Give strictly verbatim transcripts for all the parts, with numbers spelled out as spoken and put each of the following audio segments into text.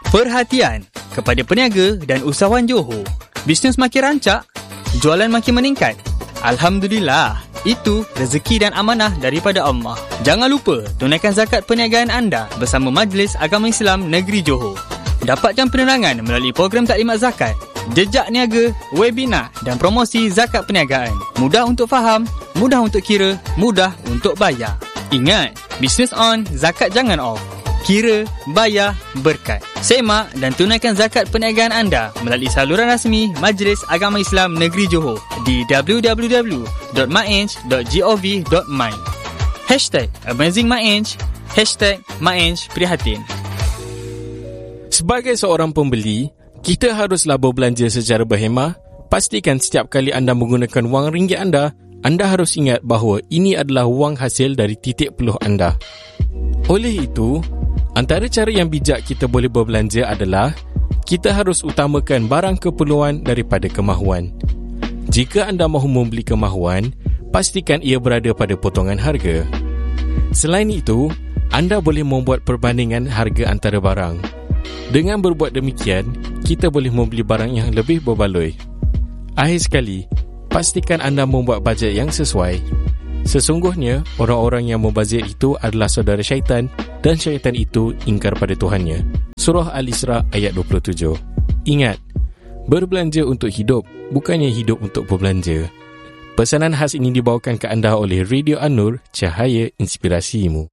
Perhatian kepada peniaga dan usahawan Johor. Bisnes makin rancak, jualan makin meningkat. Alhamdulillah, itu rezeki dan amanah daripada Allah. Jangan lupa tunaikan zakat perniagaan anda bersama Majlis Agama Islam Negeri Johor. Dapatkan penerangan melalui program taklimat zakat, jejak niaga, webinar dan promosi zakat perniagaan. Mudah untuk faham, mudah untuk kira, mudah untuk bayar. Ingat, bisnes on, zakat jangan off. Kira, bayar, berkat. Semak dan tunaikan zakat perniagaan anda melalui saluran rasmi Majlis Agama Islam Negeri Johor di w w w dot maenj dot gov dot my. Hashtag Amazing Maenj, Hashtag Maenj Prihatin. Sebagai seorang pembeli, kita haruslah berbelanja secara berhemah. Pastikan setiap kali anda menggunakan wang ringgit anda, anda harus ingat bahawa ini adalah wang hasil dari titik peluh anda. Oleh itu, antara cara yang bijak kita boleh berbelanja adalah kita harus utamakan barang keperluan daripada kemahuan. Jika anda mahu membeli kemahuan, pastikan ia berada pada potongan harga. Selain itu, anda boleh membuat perbandingan harga antara barang. Dengan berbuat demikian, kita boleh membeli barang yang lebih berbaloi. Akhir sekali, pastikan anda membuat bajet yang sesuai. Sesungguhnya, orang-orang yang membazir itu adalah saudara syaitan dan syaitan itu ingkar pada Tuhannya. Surah Al-Isra ayat dua puluh tujuh. Ingat, berbelanja untuk hidup, bukannya hidup untuk berbelanja. Pesanan khas ini dibawakan ke anda oleh Radio An-Nur, Cahaya Inspirasimu.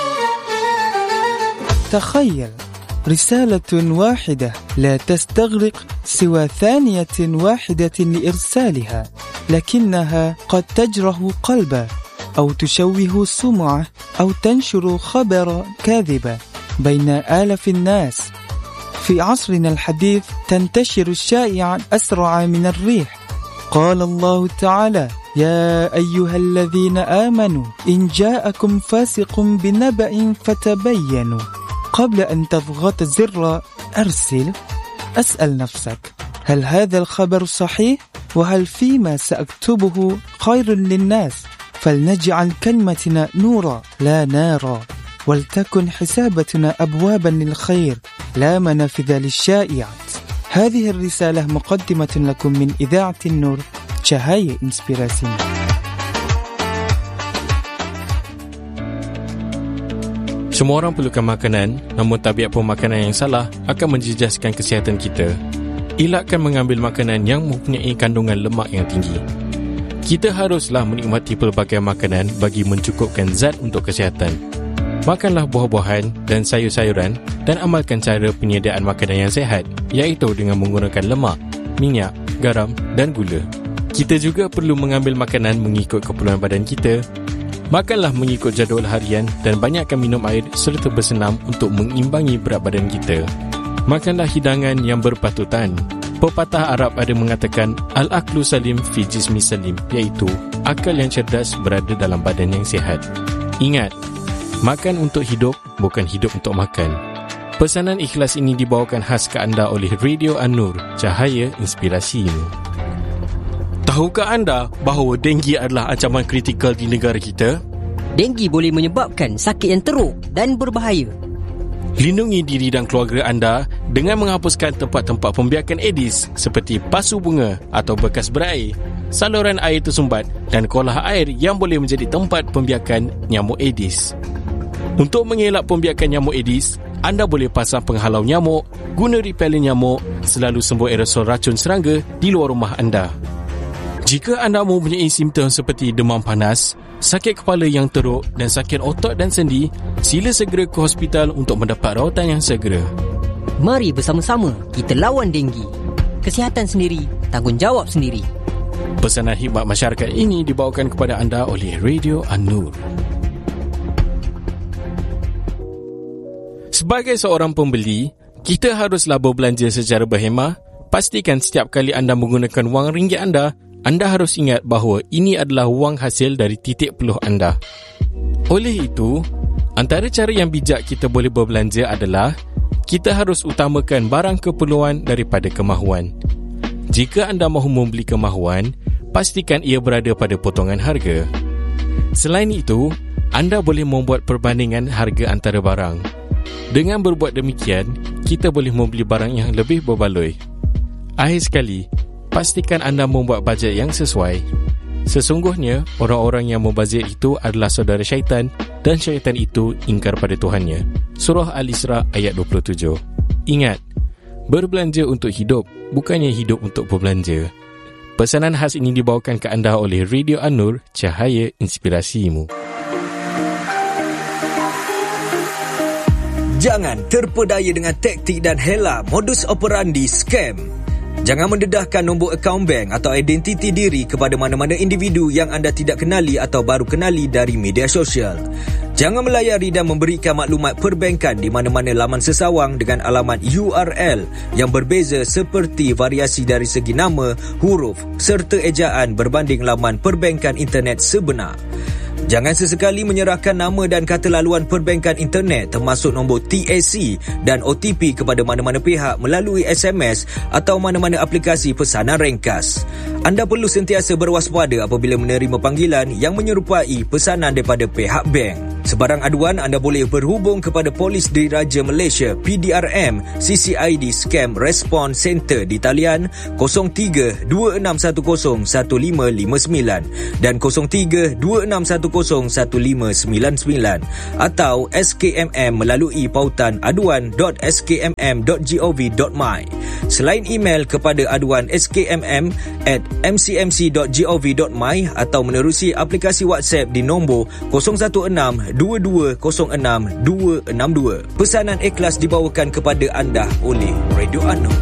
تخيل رسالة واحدة لا تستغرق سوى ثانية واحدة لإرسالها، لكنها قد تجرح قلبا أو تشوه سمعة أو تنشر خبر كاذبا بين آلاف الناس. في عصرنا الحديث تنتشر الشائعة أسرع من الريح. قال الله تعالى: يا أيها الذين آمنوا إن جاءكم فاسق بنبأ فتبينوا. قبل أن تضغط زر أرسل، أسأل نفسك: هل هذا الخبر صحيح؟ وهل فيما سأكتبه خير للناس؟ فلنجعل كلمتنا نورا لا نارا، ولتكن حسابتنا أبوابا للخير لا منافذ للشائعات. هذه الرسالة مقدمة لكم من إذاعة النور، Cahaya Inspirasimu. Semua orang perlukan makanan, namun tabiat pemakanan yang salah akan menjejaskan kesihatan kita. Elakkan mengambil makanan yang mempunyai kandungan lemak yang tinggi. Kita haruslah menikmati pelbagai makanan bagi mencukupkan zat untuk kesihatan. Makanlah buah-buahan dan sayur-sayuran dan amalkan cara penyediaan makanan yang sihat, iaitu dengan menggunakan lemak, minyak, garam dan gula. Kita juga perlu mengambil makanan mengikut keperluan badan kita. Makanlah mengikut jadual harian dan banyakkan minum air serta bersenam untuk mengimbangi berat badan kita. Makanlah hidangan yang berpatutan. Pepatah Arab ada mengatakan Al-Aqlu Salim fi Jismi Salim, iaitu akal yang cerdas berada dalam badan yang sihat. Ingat, makan untuk hidup, bukan hidup untuk makan. Pesanan ikhlas ini dibawakan khas ke anda oleh Radio An-Nur, Cahaya Inspirasimu. Tahukah anda bahawa denggi adalah ancaman kritikal di negara kita? Denggi boleh menyebabkan sakit yang teruk dan berbahaya. Lindungi diri dan keluarga anda dengan menghapuskan tempat-tempat pembiakan Aedes seperti pasu bunga atau bekas berair, saluran air tersumbat dan kolah air yang boleh menjadi tempat pembiakan nyamuk Aedes. Untuk mengelak pembiakan nyamuk Aedes, anda boleh pasang penghalau nyamuk, guna repellent nyamuk, selalu sembuh aerosol racun serangga di luar rumah anda. Jika anda mempunyai simptom seperti demam panas, sakit kepala yang teruk dan sakit otot dan sendi, sila segera ke hospital untuk mendapat rawatan yang segera. Mari bersama-sama kita lawan denggi. Kesihatan sendiri, tanggungjawab sendiri. Pesanan khidmat masyarakat ini dibawakan kepada anda oleh Radio An-Nur. Sebagai seorang pembeli, kita haruslah berbelanja secara berhemah. Pastikan setiap kali anda menggunakan wang ringgit anda, anda harus ingat bahawa ini adalah wang hasil dari titik peluh anda. Oleh itu, antara cara yang bijak kita boleh berbelanja adalah kita harus utamakan barang keperluan daripada kemahuan. Jika anda mahu membeli kemahuan, pastikan ia berada pada potongan harga. Selain itu, anda boleh membuat perbandingan harga antara barang. Dengan berbuat demikian, kita boleh membeli barang yang lebih berbaloi. Akhir sekali, pastikan anda membuat bajet yang sesuai. Sesungguhnya, orang-orang yang membazir itu adalah saudara syaitan dan syaitan itu ingkar pada Tuhannya. Surah Al-Isra ayat dua puluh tujuh. Ingat, berbelanja untuk hidup, bukannya hidup untuk berbelanja. Pesanan khas ini dibawakan ke anda oleh Radio An-Nur, Cahaya Inspirasimu. Jangan terpedaya dengan taktik dan hela modus operandi scam. Jangan mendedahkan nombor akaun bank atau identiti diri kepada mana-mana individu yang anda tidak kenali atau baru kenali dari media sosial. Jangan melayari dan memberikan maklumat perbankan di mana-mana laman sesawang dengan alamat U R L yang berbeza seperti variasi dari segi nama, huruf serta ejaan berbanding laman perbankan internet sebenar. Jangan sesekali menyerahkan nama dan kata laluan perbankan internet termasuk nombor T A C dan O T P kepada mana-mana pihak melalui S M S atau mana-mana aplikasi pesanan ringkas. Anda perlu sentiasa berwaspada apabila menerima panggilan yang menyerupai pesanan daripada pihak bank. Sebarang aduan anda boleh berhubung kepada Polis Diraja Malaysia P D R M C C I D Scam Response Center di talian kosong tiga dua enam satu kosong satu lima lima sembilan dan kosong tiga dua enam satu kosong satu lima sembilan sembilan atau S K M M melalui pautan aduan dot s k m m dot gov dot my. Selain email kepada aduan s k m m at m c m c dot gov dot my atau menerusi aplikasi WhatsApp di nombor kosong satu enam dua dua kosong enam dua enam dua. Pesanan ikhlas dibawakan kepada anda oleh Radio An-Nur.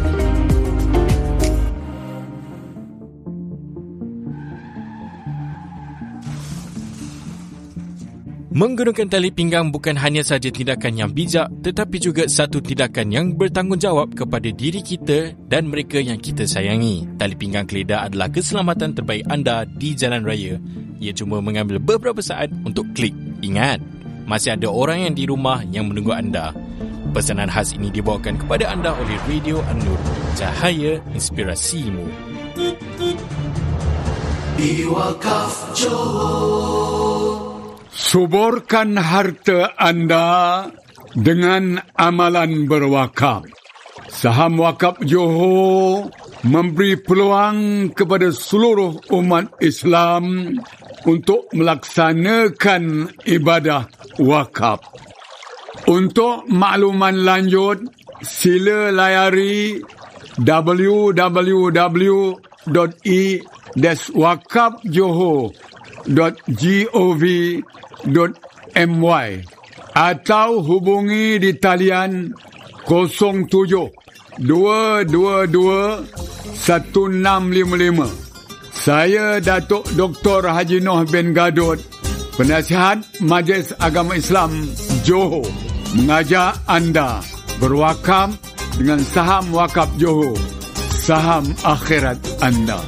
Menggunakan tali pinggang bukan hanya saja tindakan yang bijak, tetapi juga satu tindakan yang bertanggungjawab kepada diri kita dan mereka yang kita sayangi. Tali pinggang keledar adalah keselamatan terbaik anda di jalan raya. Ia cuma mengambil beberapa saat untuk klik. Ingat, masih ada orang yang di rumah yang menunggu anda. Pesanan khas ini dibawakan kepada anda oleh Radio An-Nur, Cahaya Inspirasimu. Biwakaf Johor. Suburkan harta anda dengan amalan berwakaf. Saham Wakaf Johor memberi peluang kepada seluruh umat Islam untuk melaksanakan ibadah wakaf. Untuk makluman lanjut, sila layari w w w dot i dash wakaf johor dot gov dot my atau hubungi di talian kosong tujuh dua dua dua satu enam lima lima. Saya Datuk Doktor Haji Noh bin Gadot, Penasihat Majlis Agama Islam Johor, mengajak anda berwakaf dengan saham Wakaf Johor, saham akhirat anda.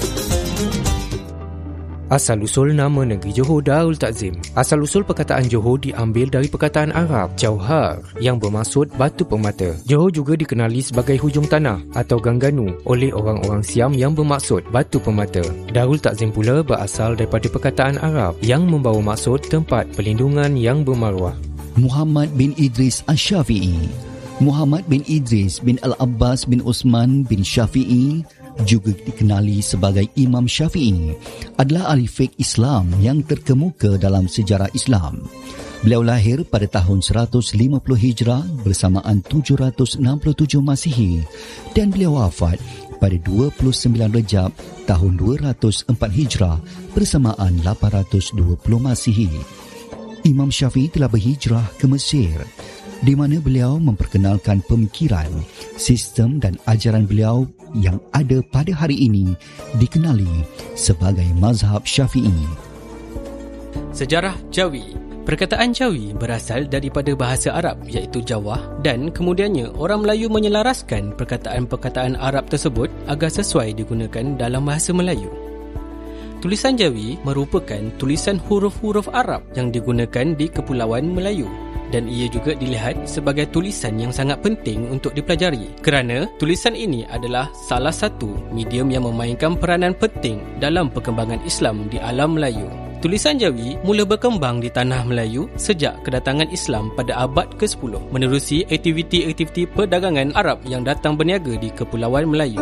Asal-usul nama negeri Johor Darul Takzim. Asal-usul perkataan Johor diambil dari perkataan Arab Jauhar yang bermaksud batu permata. Johor juga dikenali sebagai hujung tanah atau Gangganu oleh orang-orang Siam yang bermaksud batu permata. Darul Takzim pula berasal daripada perkataan Arab yang membawa maksud tempat perlindungan yang bermaruah. Muhammad bin Idris Asy-Syafi'i. Muhammad bin Idris bin Al-Abbas bin Osman bin Syafi'i, juga dikenali sebagai Imam Syafi'i, adalah ahli fiqh Islam yang terkemuka dalam sejarah Islam. Beliau lahir pada tahun seratus lima puluh Hijrah bersamaan tujuh ratus enam puluh tujuh Masihi dan beliau wafat pada dua puluh sembilan Rejab tahun dua ratus empat Hijrah bersamaan lapan ratus dua puluh Masihi. Imam Syafi'i telah berhijrah ke Mesir, di mana beliau memperkenalkan pemikiran, sistem dan ajaran beliau yang ada pada hari ini dikenali sebagai mazhab Syafi'i. Sejarah Jawi. Perkataan Jawi berasal daripada bahasa Arab iaitu Jawah dan kemudiannya orang Melayu menyelaraskan perkataan-perkataan Arab tersebut agar sesuai digunakan dalam bahasa Melayu. Tulisan Jawi merupakan tulisan huruf-huruf Arab yang digunakan di Kepulauan Melayu dan ia juga dilihat sebagai tulisan yang sangat penting untuk dipelajari kerana tulisan ini adalah salah satu medium yang memainkan peranan penting dalam perkembangan Islam di alam Melayu. Tulisan Jawi mula berkembang di tanah Melayu sejak kedatangan Islam pada abad kesepuluh menerusi aktiviti-aktiviti perdagangan Arab yang datang berniaga di Kepulauan Melayu.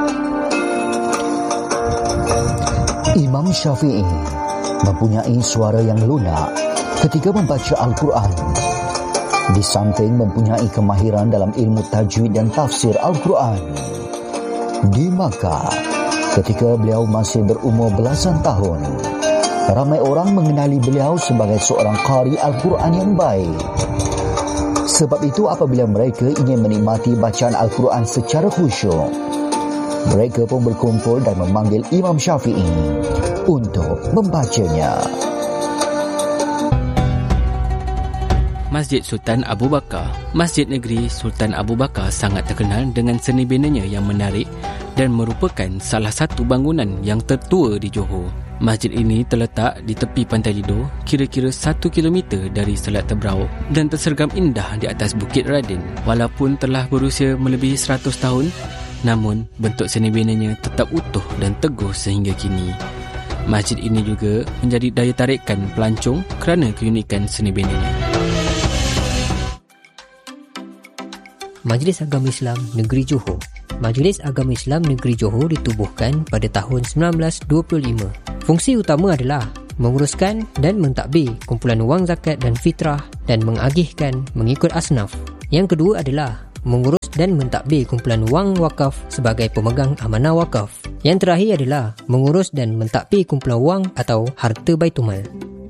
Imam Syafi'i mempunyai suara yang lunak ketika membaca Al-Quran. Di samping mempunyai kemahiran dalam ilmu tajwid dan tafsir Al-Quran. Di Makkah, ketika beliau masih berumur belasan tahun, ramai orang mengenali beliau sebagai seorang qari Al-Quran yang baik. Sebab itu apabila mereka ingin menikmati bacaan Al-Quran secara khusyuk, mereka pun berkumpul dan memanggil Imam Syafi'i untuk membacanya. Masjid Sultan Abu Bakar. Masjid Negeri Sultan Abu Bakar sangat terkenal dengan seni binanya yang menarik dan merupakan salah satu bangunan yang tertua di Johor. Masjid ini terletak di tepi Pantai Lido, kira-kira satu kilometer dari Selat Tebrau dan tersergam indah di atas Bukit Radin. Walaupun telah berusia melebihi seratus tahun, namun bentuk seni binanya tetap utuh dan teguh sehingga kini. Masjid ini juga menjadi daya tarikan pelancong kerana keunikan seni binanya. Majlis Agama Islam Negeri Johor. Majlis Agama Islam Negeri Johor ditubuhkan pada tahun sembilan belas dua puluh lima. Fungsi utama adalah menguruskan dan mentadbir kumpulan wang zakat dan fitrah dan mengagihkan mengikut asnaf. Yang kedua adalah mengurus dan mentadbir kumpulan wang wakaf sebagai pemegang amanah wakaf. Yang terakhir adalah mengurus dan mentadbir kumpulan wang atau harta Baitumal.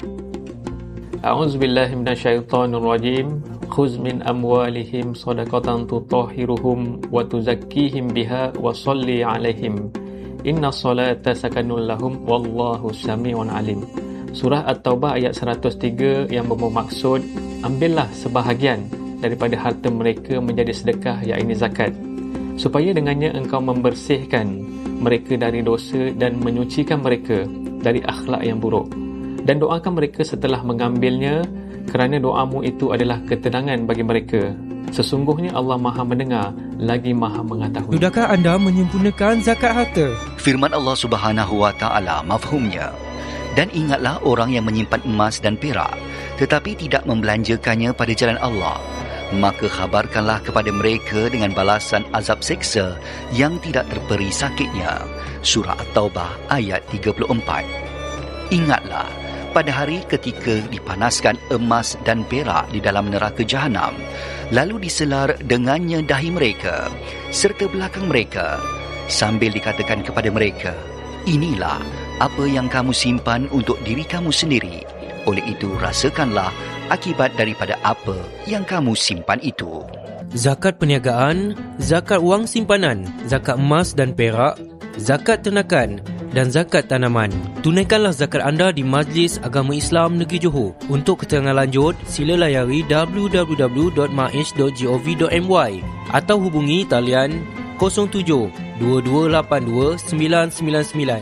A'udzubillahi minasyaitonirrajim. Khuz min amwalihim sadaqatan tutahhiruhum wa tuzakkihim biha wa shalli 'alaihim. Inna salata sakanun lahum wallahu samiun alim. Surah At-Taubah ayat seratus tiga yang bermaksud, ambillah sebahagian daripada harta mereka menjadi sedekah, iaitu zakat, supaya dengannya engkau membersihkan mereka dari dosa dan menyucikan mereka dari akhlak yang buruk. Dan doakan mereka setelah mengambilnya, kerana doamu itu adalah ketenangan bagi mereka. Sesungguhnya Allah Maha mendengar lagi Maha mengetahui. Sudahkah anda menyempurnakan zakat harta? Firman Allah Subhanahu wa taala mafhumnya. Dan ingatlah orang yang menyimpan emas dan perak tetapi tidak membelanjakannya pada jalan Allah, maka khabarkanlah kepada mereka dengan balasan azab seksa yang tidak terperi sakitnya. Surah At-Taubah ayat tiga puluh empat. Ingatlah pada hari ketika dipanaskan emas dan perak di dalam neraka Jahanam, lalu diselar dengannya dahi mereka serta belakang mereka, sambil dikatakan kepada mereka, inilah apa yang kamu simpan untuk diri kamu sendiri. Oleh itu rasakanlah akibat daripada apa yang kamu simpan itu. Zakat perniagaan, zakat wang simpanan, zakat emas dan perak, zakat ternakan dan zakat tanaman. Tunaikanlah zakat anda di Majlis Agama Islam Negeri Johor. Untuk keterangan lanjut, sila layari w w w dot maish dot gov dot my atau hubungi talian kosong tujuh dua dua lapan dua sembilan sembilan sembilan.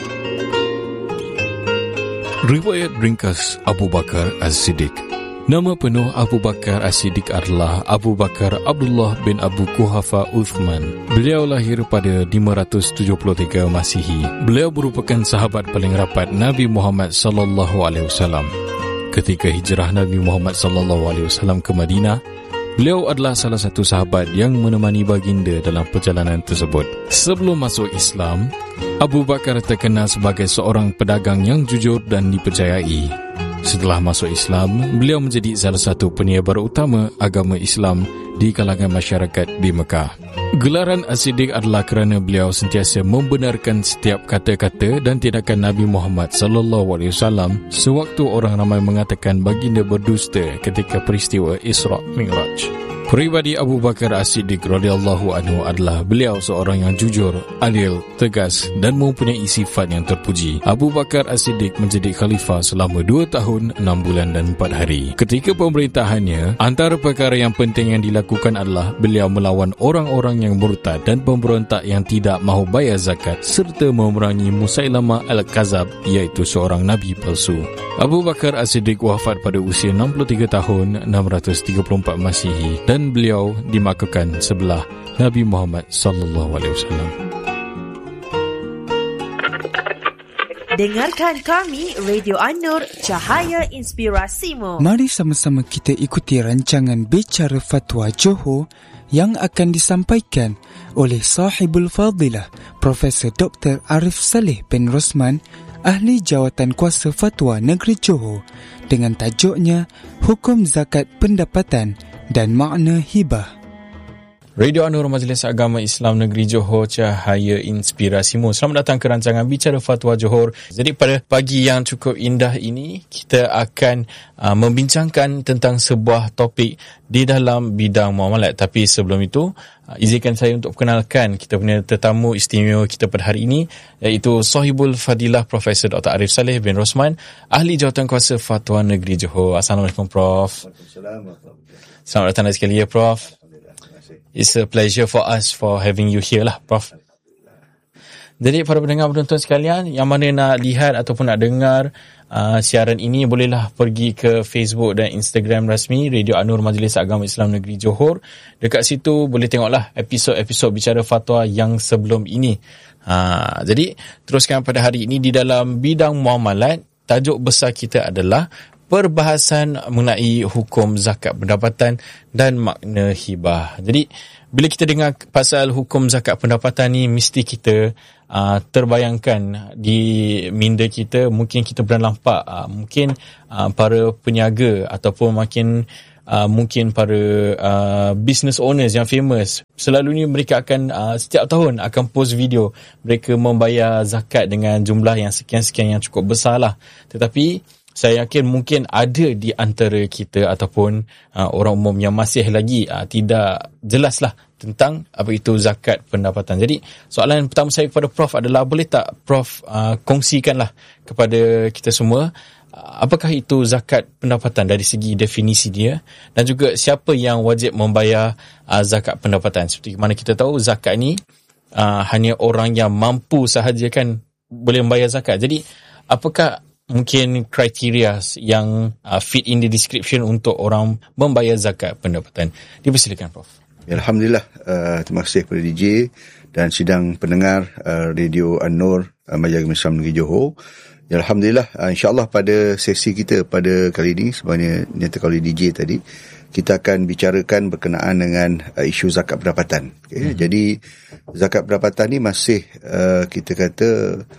Riwayat ringkas Abu Bakar As-Siddiq. Nama penuh Abu Bakar As-Siddiq adalah Abu Bakar Abdullah bin Abu Quhafa Uthman. Beliau lahir pada lima ratus tujuh puluh tiga Masihi. Beliau merupakan sahabat paling rapat Nabi Muhammad sallallahu alaihi wasallam. Ketika hijrah Nabi Muhammad sallallahu alaihi wasallam ke Madinah, beliau adalah salah satu sahabat yang menemani baginda dalam perjalanan tersebut. Sebelum masuk Islam, Abu Bakar terkenal sebagai seorang pedagang yang jujur dan dipercayai. Setelah masuk Islam, beliau menjadi salah satu penyebar utama agama Islam di kalangan masyarakat di Mekah. Gelaran As-Siddiq adalah kerana beliau sentiasa membenarkan setiap kata-kata dan tindakan Nabi Muhammad sallallahu alaihi wasallam sewaktu orang ramai mengatakan baginda berdusta ketika peristiwa Isra' Mi'raj. Peribadi Abu Bakar As-Siddiq radhiyallahu anhu adalah beliau seorang yang jujur, adil, tegas dan mempunyai sifat yang terpuji. Abu Bakar As-Siddiq menjadi khalifah selama dua tahun, enam bulan dan empat hari. Ketika pemerintahannya, antara perkara yang penting yang dilakukan adalah beliau melawan orang-orang yang murtad dan pemberontak yang tidak mahu bayar zakat serta memerangi Musailamah Al-Kazab, iaitu seorang nabi palsu. Abu Bakar As-Siddiq wafat pada usia enam puluh tiga tahun, enam ratus tiga puluh empat Masihi dan beliau dimakamkan sebelah Nabi Muhammad sallallahu alaihi wasallam. Dengarkan kami, Radio An-Nur, Cahaya Inspirasimu. Mari sama-sama kita ikuti rancangan Bicara Fatwa Johor yang akan disampaikan oleh Sahibul Fadilah Profesor Doktor Arif Saleh bin Rosman, Ahli Jawatan Kuasa Fatwa Negeri Johor, dengan tajuknya Hukum Zakat Pendapatan dan Makna Hibah. Radio An-Nur Majlis Agama Islam Negeri Johor, Cahaya Inspirasimu. Selamat datang ke rancangan Bicara Fatwa Johor. Jadi pada pagi yang cukup indah ini, kita akan uh, membincangkan tentang sebuah topik di dalam bidang muamalat. Tapi sebelum itu, uh, izinkan saya untuk perkenalkan kita punya tetamu istimewa kita pada hari ini, iaitu Sahibul Fadilah Profesor Doktor Arif Saleh bin Rosman, Ahli Jawatan Kuasa Fatwa Negeri Johor. Assalamualaikum, Prof. Selamat datang sekali ya, Prof. It's a pleasure for us for having you here lah, Prof. Jadi para pendengar penonton sekalian, yang mana nak lihat ataupun nak dengar uh, siaran ini, bolehlah pergi ke Facebook dan Instagram rasmi Radio An-Nur Majlis Agama Islam Negeri Johor. Dekat situ boleh tengoklah episod-episod Bicara Fatwa yang sebelum ini. Ha, jadi teruskan pada hari ini di dalam bidang muamalat. Tajuk besar kita adalah perbahasan mengenai hukum zakat pendapatan dan makna hibah. Jadi bila kita dengar pasal hukum zakat pendapatan ni, mesti kita uh, terbayangkan di minda kita, mungkin kita pernah nampak uh, mungkin uh, para peniaga ataupun makin uh, mungkin para uh, business owners yang famous, selalunya mereka akan uh, setiap tahun akan post video mereka membayar zakat dengan jumlah yang sekian-sekian yang cukup besar lah. Tetapi saya yakin mungkin ada di antara kita ataupun uh, orang umum yang masih lagi uh, tidak jelaslah tentang apa itu zakat pendapatan. Jadi soalan pertama saya kepada Prof adalah, boleh tak Prof uh, kongsikanlah kepada kita semua uh, apakah itu zakat pendapatan dari segi definisi dia, dan juga siapa yang wajib membayar uh, zakat pendapatan. Seperti mana kita tahu zakat ni uh, hanya orang yang mampu sahaja kan boleh membayar zakat. Jadi apakah mungkin kriteria yang uh, fit in the description untuk orang membayar zakat pendapatan? Dipersilakan, Prof. Alhamdulillah, uh, terima kasih kepada D J dan sidang pendengar uh, Radio An-Nur uh, Majlis Agama Islam Negeri Johor. Ya, Alhamdulillah, uh, insyaAllah pada sesi kita pada kali ini, sebenarnya nyatakan oleh D J tadi, kita akan bicarakan berkenaan dengan uh, isu zakat pendapatan. Okay? Hmm. Jadi zakat pendapatan ni masih uh, kita kata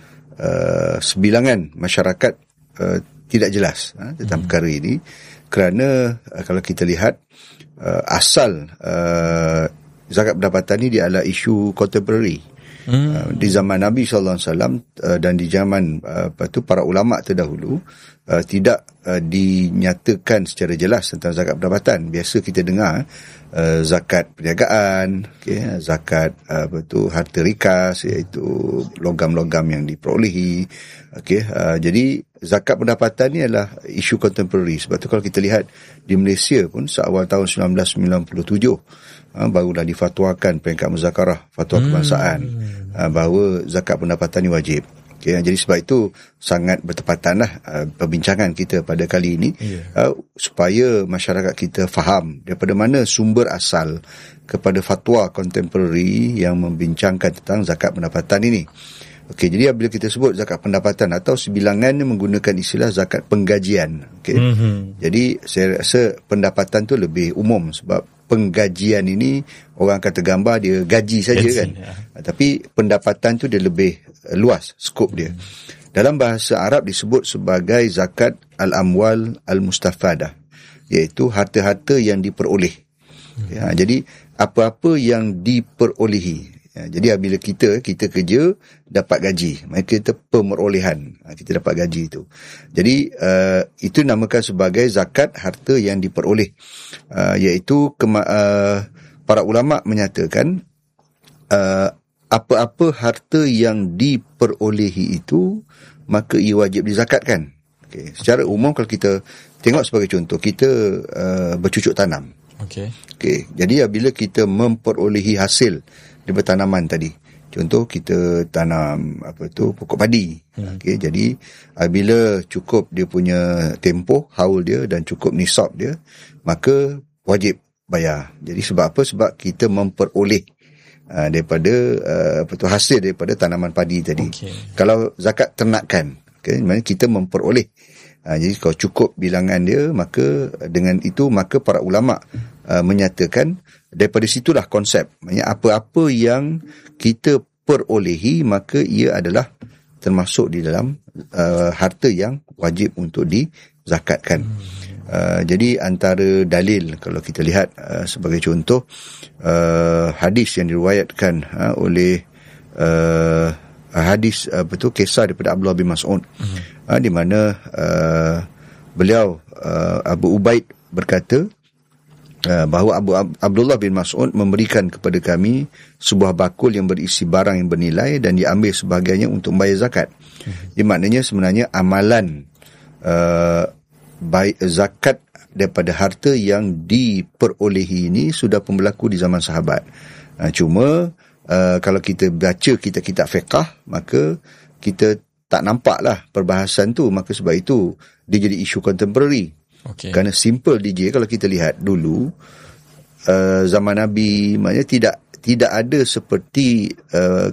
Uh, sebilangan masyarakat uh, tidak jelas uh, tentang hmm. perkara ini, kerana uh, kalau kita lihat uh, asal uh, zakat pendapatan ini dia adalah isu contemporary hmm. uh, di zaman Nabi sallallahu alaihi wasallam uh, dan di zaman uh, apa tu para ulama terdahulu uh, tidak uh, dinyatakan secara jelas tentang zakat pendapatan. Biasa kita dengar Uh, zakat perniagaan, okay, zakat uh, apa tu harta rikas, iaitu logam-logam yang diperolehi. Okay, uh, jadi zakat pendapatan ni adalah isu contemporary. Sebab tu kalau kita lihat di Malaysia pun seawal tahun sembilan belas sembilan puluh tujuh uh, barulah difatwakan peringkat muzakarah fatwa hmm. kebangsaan uh, bahawa zakat pendapatan ni wajib. Okay, jadi sebab itu sangat bertepatanlah uh, perbincangan kita pada kali ini, yeah. uh, supaya masyarakat kita faham daripada mana sumber asal kepada fatwa contemporary yang membincangkan tentang zakat pendapatan ini. Okey, jadi bila kita sebut zakat pendapatan atau sebilangannya menggunakan istilah zakat penggajian. Okey. Mm-hmm. Jadi saya rasa pendapatan tu lebih umum, sebab penggajian ini orang kata gambar dia gaji saja kan. Ya. Tapi pendapatan tu dia lebih luas skop dia. Hmm. Dalam bahasa Arab disebut sebagai zakat al-amwal al-mustafadah, iaitu harta-harta yang diperoleh. Hmm. Ya, jadi apa-apa yang diperolehi. Ya, jadi bila kita kita kerja dapat gaji, maka kita pemerolehan, kita dapat gaji itu. Jadi uh, itu namakan sebagai zakat harta yang diperoleh, uh, iaitu kema- uh, para ulama menyatakan uh, apa-apa harta yang diperolehi itu maka ia wajib dizakatkan. Okay. Secara umum kalau kita tengok sebagai contoh, kita uh, bercucuk tanam. Okay. Okay. Jadi bila kita memperolehi hasil daripada tanaman tadi, contoh kita tanam apa tu pokok padi, hmm. okey, jadi bila cukup dia punya tempoh haul dia dan cukup nisab dia, maka wajib bayar. Jadi sebab apa? Sebab kita memperoleh uh, daripada uh, apa tu hasil daripada tanaman padi tadi. Okay. Kalau zakat ternakan, Okay? Maksudnya kita memperoleh. Ha, jadi kalau cukup bilangan dia, maka dengan itu maka para ulama uh, menyatakan daripada situlah konsep. Maksudnya apa-apa yang kita perolehi maka ia adalah termasuk di dalam uh, harta yang wajib untuk dizakatkan. Uh, jadi antara dalil kalau kita lihat uh, sebagai contoh uh, hadis yang diriwayatkan uh, oleh uh, hadis uh, betul kisah daripada Abdullah bin Mas'ud hmm. uh, di mana uh, beliau uh, Abu Ubaid berkata uh, bahawa Abu Ab- Abdullah bin Mas'ud memberikan kepada kami sebuah bakul yang berisi barang yang bernilai dan diambil sebahagiannya untuk membayar zakat. Hmm. Jadi maknanya sebenarnya amalan uh, baik zakat daripada harta yang diperolehi ini sudah pun berlaku di zaman sahabat. Uh, cuma uh, kalau kita baca kitab-kitab fiqh, maka kita tak nampaklah perbahasan tu. Maka sebab itu dia jadi isu contemporary. Okay. Kerana simple D J, kalau kita lihat dulu uh, zaman Nabi, maknanya tidak tidak ada seperti uh,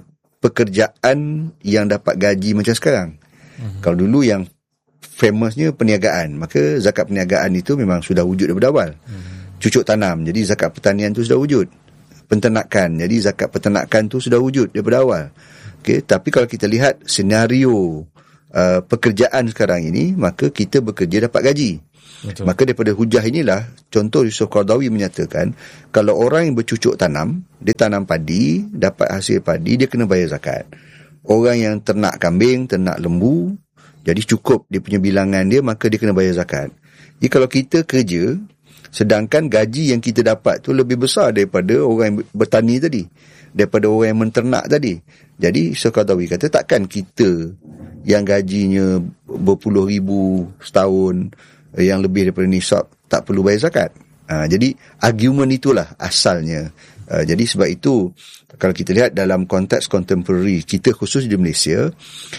pekerjaan yang dapat gaji macam sekarang. Mm-hmm. Kalau dulu yang famousnya perniagaan, maka zakat perniagaan itu memang sudah wujud daripada awal. Hmm. Cucuk tanam, jadi zakat pertanian tu sudah wujud. Penternakan, jadi zakat peternakan tu sudah wujud daripada awal. Okey, tapi kalau kita lihat senario uh, pekerjaan sekarang ini, maka kita bekerja dapat gaji. Betul. Maka daripada hujah inilah, contoh Yusuf Qaradawi menyatakan, kalau orang yang bercucuk tanam, dia tanam padi, dapat hasil padi, dia kena bayar zakat. Orang yang ternak kambing, ternak lembu, jadi cukup dia punya bilangan dia, maka dia kena bayar zakat. Jadi kalau kita kerja, sedangkan gaji yang kita dapat tu lebih besar daripada orang yang bertani tadi, daripada orang yang menternak tadi. Jadi Syekh kata takkan kita yang gajinya berpuluh ribu setahun, yang lebih daripada nisab, tak perlu bayar zakat. Ha, jadi argument itulah asalnya. Uh, jadi sebab itu kalau kita lihat dalam konteks contemporary kita, khusus di Malaysia,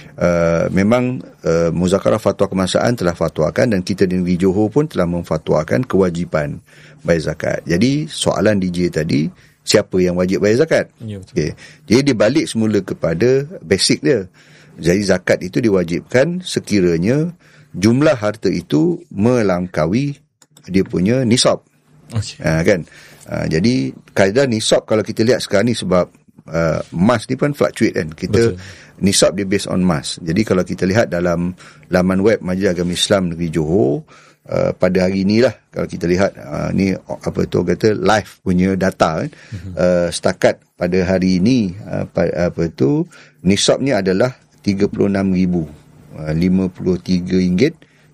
uh, memang uh, Muzakarah Fatwa Kebangsaan telah fatwakan dan kita di negeri Johor pun telah memfatwakan kewajipan bayar zakat. Jadi soalan D J tadi, siapa yang wajib bayar zakat? Ya, betul. Okay. Jadi dia balik semula kepada basic dia. Jadi zakat itu diwajibkan sekiranya jumlah harta itu melangkaui dia punya nisab. Okay. Uh, kan? Uh, jadi kaedah nisab kalau kita lihat sekarang ni, sebab uh, emas ni pun fluctuate kan. Kita betul. Nisab dia based on emas. Jadi kalau kita lihat dalam laman web Majlis Agama Islam Negeri Johor, uh, pada hari inilah kalau kita lihat uh, ni apa tu kata live punya data kan. Mm-hmm. Uh, setakat pada hari ini uh, apa tu nisabnya adalah tiga puluh enam ribu lima puluh tiga ringgit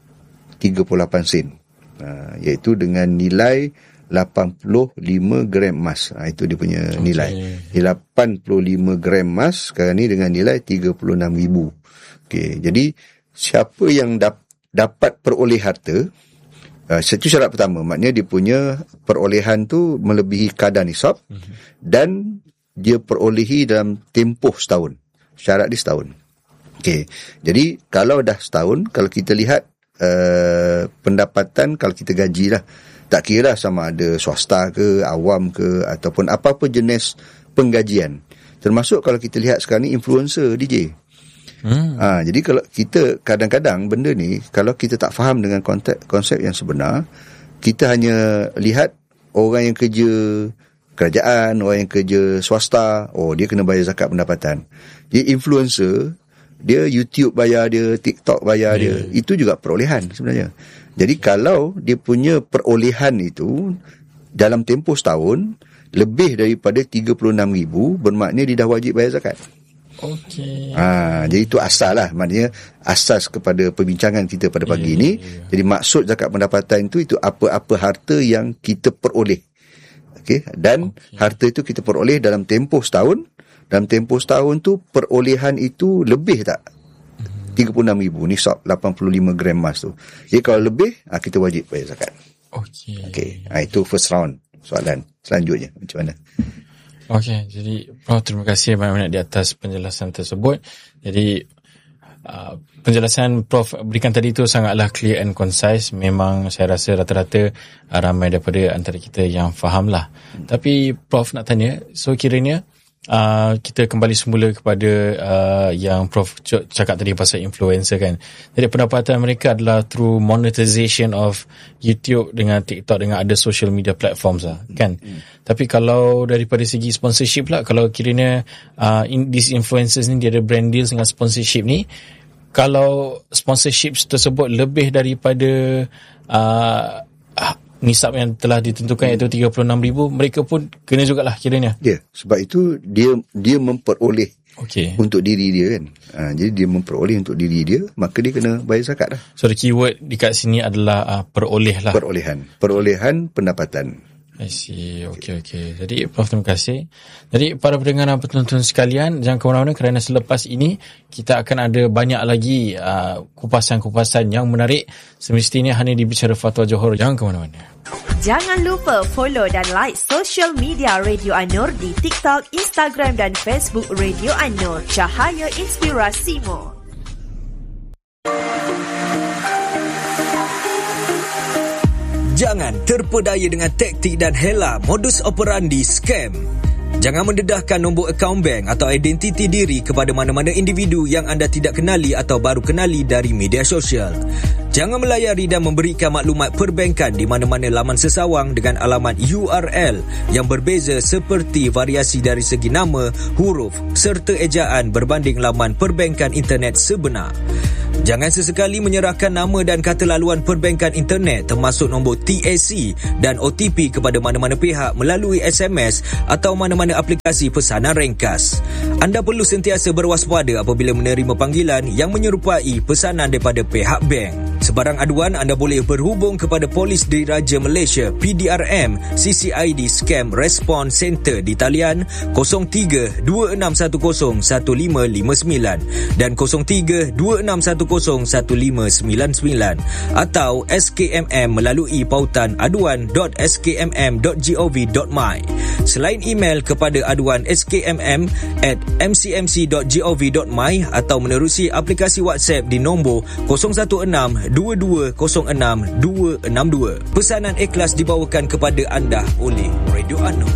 tiga puluh lapan sen. Uh, iaitu dengan nilai lapan puluh lima gram emas. Ha, itu dia punya okay. nilai. lapan puluh lima gram emas sekarang ni dengan nilai tiga puluh enam ribu. Okey, jadi siapa yang dap- dapat peroleh harta, uh, itu syarat pertama, maknanya dia punya perolehan tu melebihi kadar nisab mm-hmm. dan dia perolehi dalam tempoh setahun. Syarat dia setahun. Okey, jadi kalau dah setahun, kalau kita lihat uh, pendapatan, kalau kita gajilah, tak kira sama ada swasta ke, awam ke, ataupun apa-apa jenis penggajian. Termasuk kalau kita lihat sekarang ni influencer D J. Hmm. Ha, jadi kalau kita kadang-kadang benda ni, kalau kita tak faham dengan konsep, konsep yang sebenar, kita hanya lihat orang yang kerja kerajaan, orang yang kerja swasta, oh dia kena bayar zakat pendapatan. Jadi influencer, dia YouTube bayar dia, TikTok bayar yeah. dia, itu juga perolehan sebenarnya. Jadi kalau dia punya perolehan itu dalam tempoh setahun lebih daripada tiga puluh enam ribu, bermakna dia dah wajib bayar zakat. Okey. Ha, jadi itu asal lah. Maknanya asas kepada perbincangan kita pada pagi yeah, ini. Yeah, yeah. Jadi maksud zakat pendapatan itu, itu apa-apa harta yang kita peroleh. Okey. Dan okay. harta itu kita peroleh dalam tempoh setahun. Dalam tempoh setahun tu perolehan itu lebih tak? tiga puluh enam ribu nisab lapan puluh lima gram emas tu. Jadi kalau lebih, ha, kita wajib bayar zakat. Okey. Okey. Ha, itu first round soalan. Selanjutnya macam mana? Okey, jadi Prof, terima kasih banyak-banyak di atas penjelasan tersebut. Jadi uh, penjelasan Prof berikan tadi tu sangatlah clear and concise. Memang saya rasa rata-rata uh, ramai daripada antara kita yang faham lah. Hmm. Tapi Prof nak tanya, so kiranya Uh, kita kembali semula kepada uh, yang Prof cakap tadi pasal influencer kan. Jadi pendapatan mereka adalah through monetization of YouTube dengan TikTok dengan ada social media platforms lah kan. Hmm. Tapi kalau daripada segi sponsorship lah, kalau kiranya uh, in, these influencers ni dia ada brand deals dengan sponsorship ni, kalau sponsorship tersebut lebih daripada uh, nisab yang telah ditentukan hmm. iaitu tiga puluh enam ribu, mereka pun kena jugalah kiranya. Ya, yeah, sebab itu dia dia memperoleh okay. untuk diri dia kan. Ha, jadi dia memperoleh untuk diri dia, maka dia kena bayar zakat dah. So the keyword dekat sini adalah uh, peroleh lah. Perolehan. Perolehan pendapatan. I see. Okey, okey. Jadi, Prof, terima kasih. Jadi, para pendengar dan penonton sekalian, jangan ke mana-mana kerana selepas ini, kita akan ada banyak lagi uh, kupasan-kupasan yang menarik. Semestinya hanya di Bicara Fatwa Johor. Jangan ke mana-mana. Jangan lupa follow dan like social media Radio An-Nur di TikTok, Instagram dan Facebook Radio An-Nur. Cahaya Inspirasimu. Jangan terpedaya dengan taktik dan hela modus operandi scam. Jangan mendedahkan nombor akaun bank atau identiti diri kepada mana-mana individu yang anda tidak kenali atau baru kenali dari media sosial. Jangan melayari dan memberikan maklumat perbankan di mana-mana laman sesawang dengan alamat U R L yang berbeza seperti variasi dari segi nama, huruf serta ejaan berbanding laman perbankan internet sebenar. Jangan sesekali menyerahkan nama dan kata laluan perbankan internet termasuk nombor T A C dan O T P kepada mana-mana pihak melalui S M S atau mana-mana aplikasi pesanan ringkas. Anda perlu sentiasa berwaspada apabila menerima panggilan yang menyerupai pesanan daripada pihak bank. Sebarang aduan anda boleh berhubung kepada Polis Diraja Malaysia P D R M C C I D Scam Response Center di talian kosong tiga dua enam satu kosong satu lima lima sembilan dan kosong tiga dua enam satu kosong satu lima sembilan sembilan atau S K M M melalui pautan aduan dot s k m m dot gov dot my. Selain email kepada aduan s k m m at m c m c dot gov dot my atau menerusi aplikasi WhatsApp di nombor kosong satu enam dua dua kosong enam dua enam dua. Pesanan ikhlas dibawakan kepada anda oleh Radio An-Nur.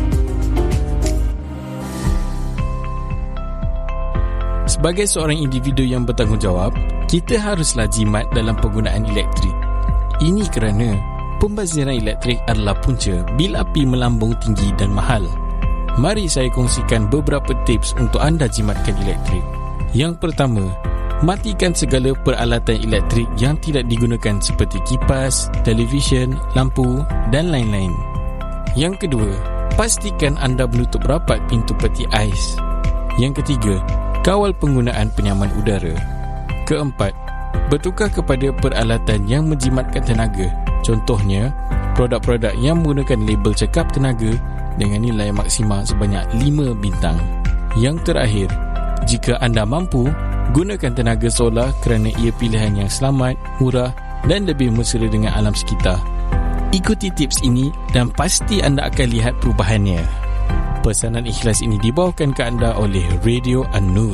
Sebagai seorang individu yang bertanggungjawab, kita haruslah jimat dalam penggunaan elektrik. Ini kerana pembaziran elektrik adalah punca bil api melambung tinggi dan mahal. Mari saya kongsikan beberapa tips untuk anda jimatkan elektrik. Yang pertama, matikan segala peralatan elektrik yang tidak digunakan seperti kipas, televisyen, lampu dan lain-lain. Yang kedua, pastikan anda menutup rapat pintu peti ais. Yang ketiga, kawal penggunaan penyaman udara. Keempat, bertukar kepada peralatan yang menjimatkan tenaga. Contohnya, produk-produk yang menggunakan label cekap tenaga dengan nilai maksima sebanyak lima bintang. Yang terakhir, jika anda mampu, gunakan tenaga solar kerana ia pilihan yang selamat, murah dan lebih mesra dengan alam sekitar. Ikuti tips ini dan pasti anda akan lihat perubahannya. Pesanan ikhlas ini dibawakan ke anda oleh Radio An-Nur.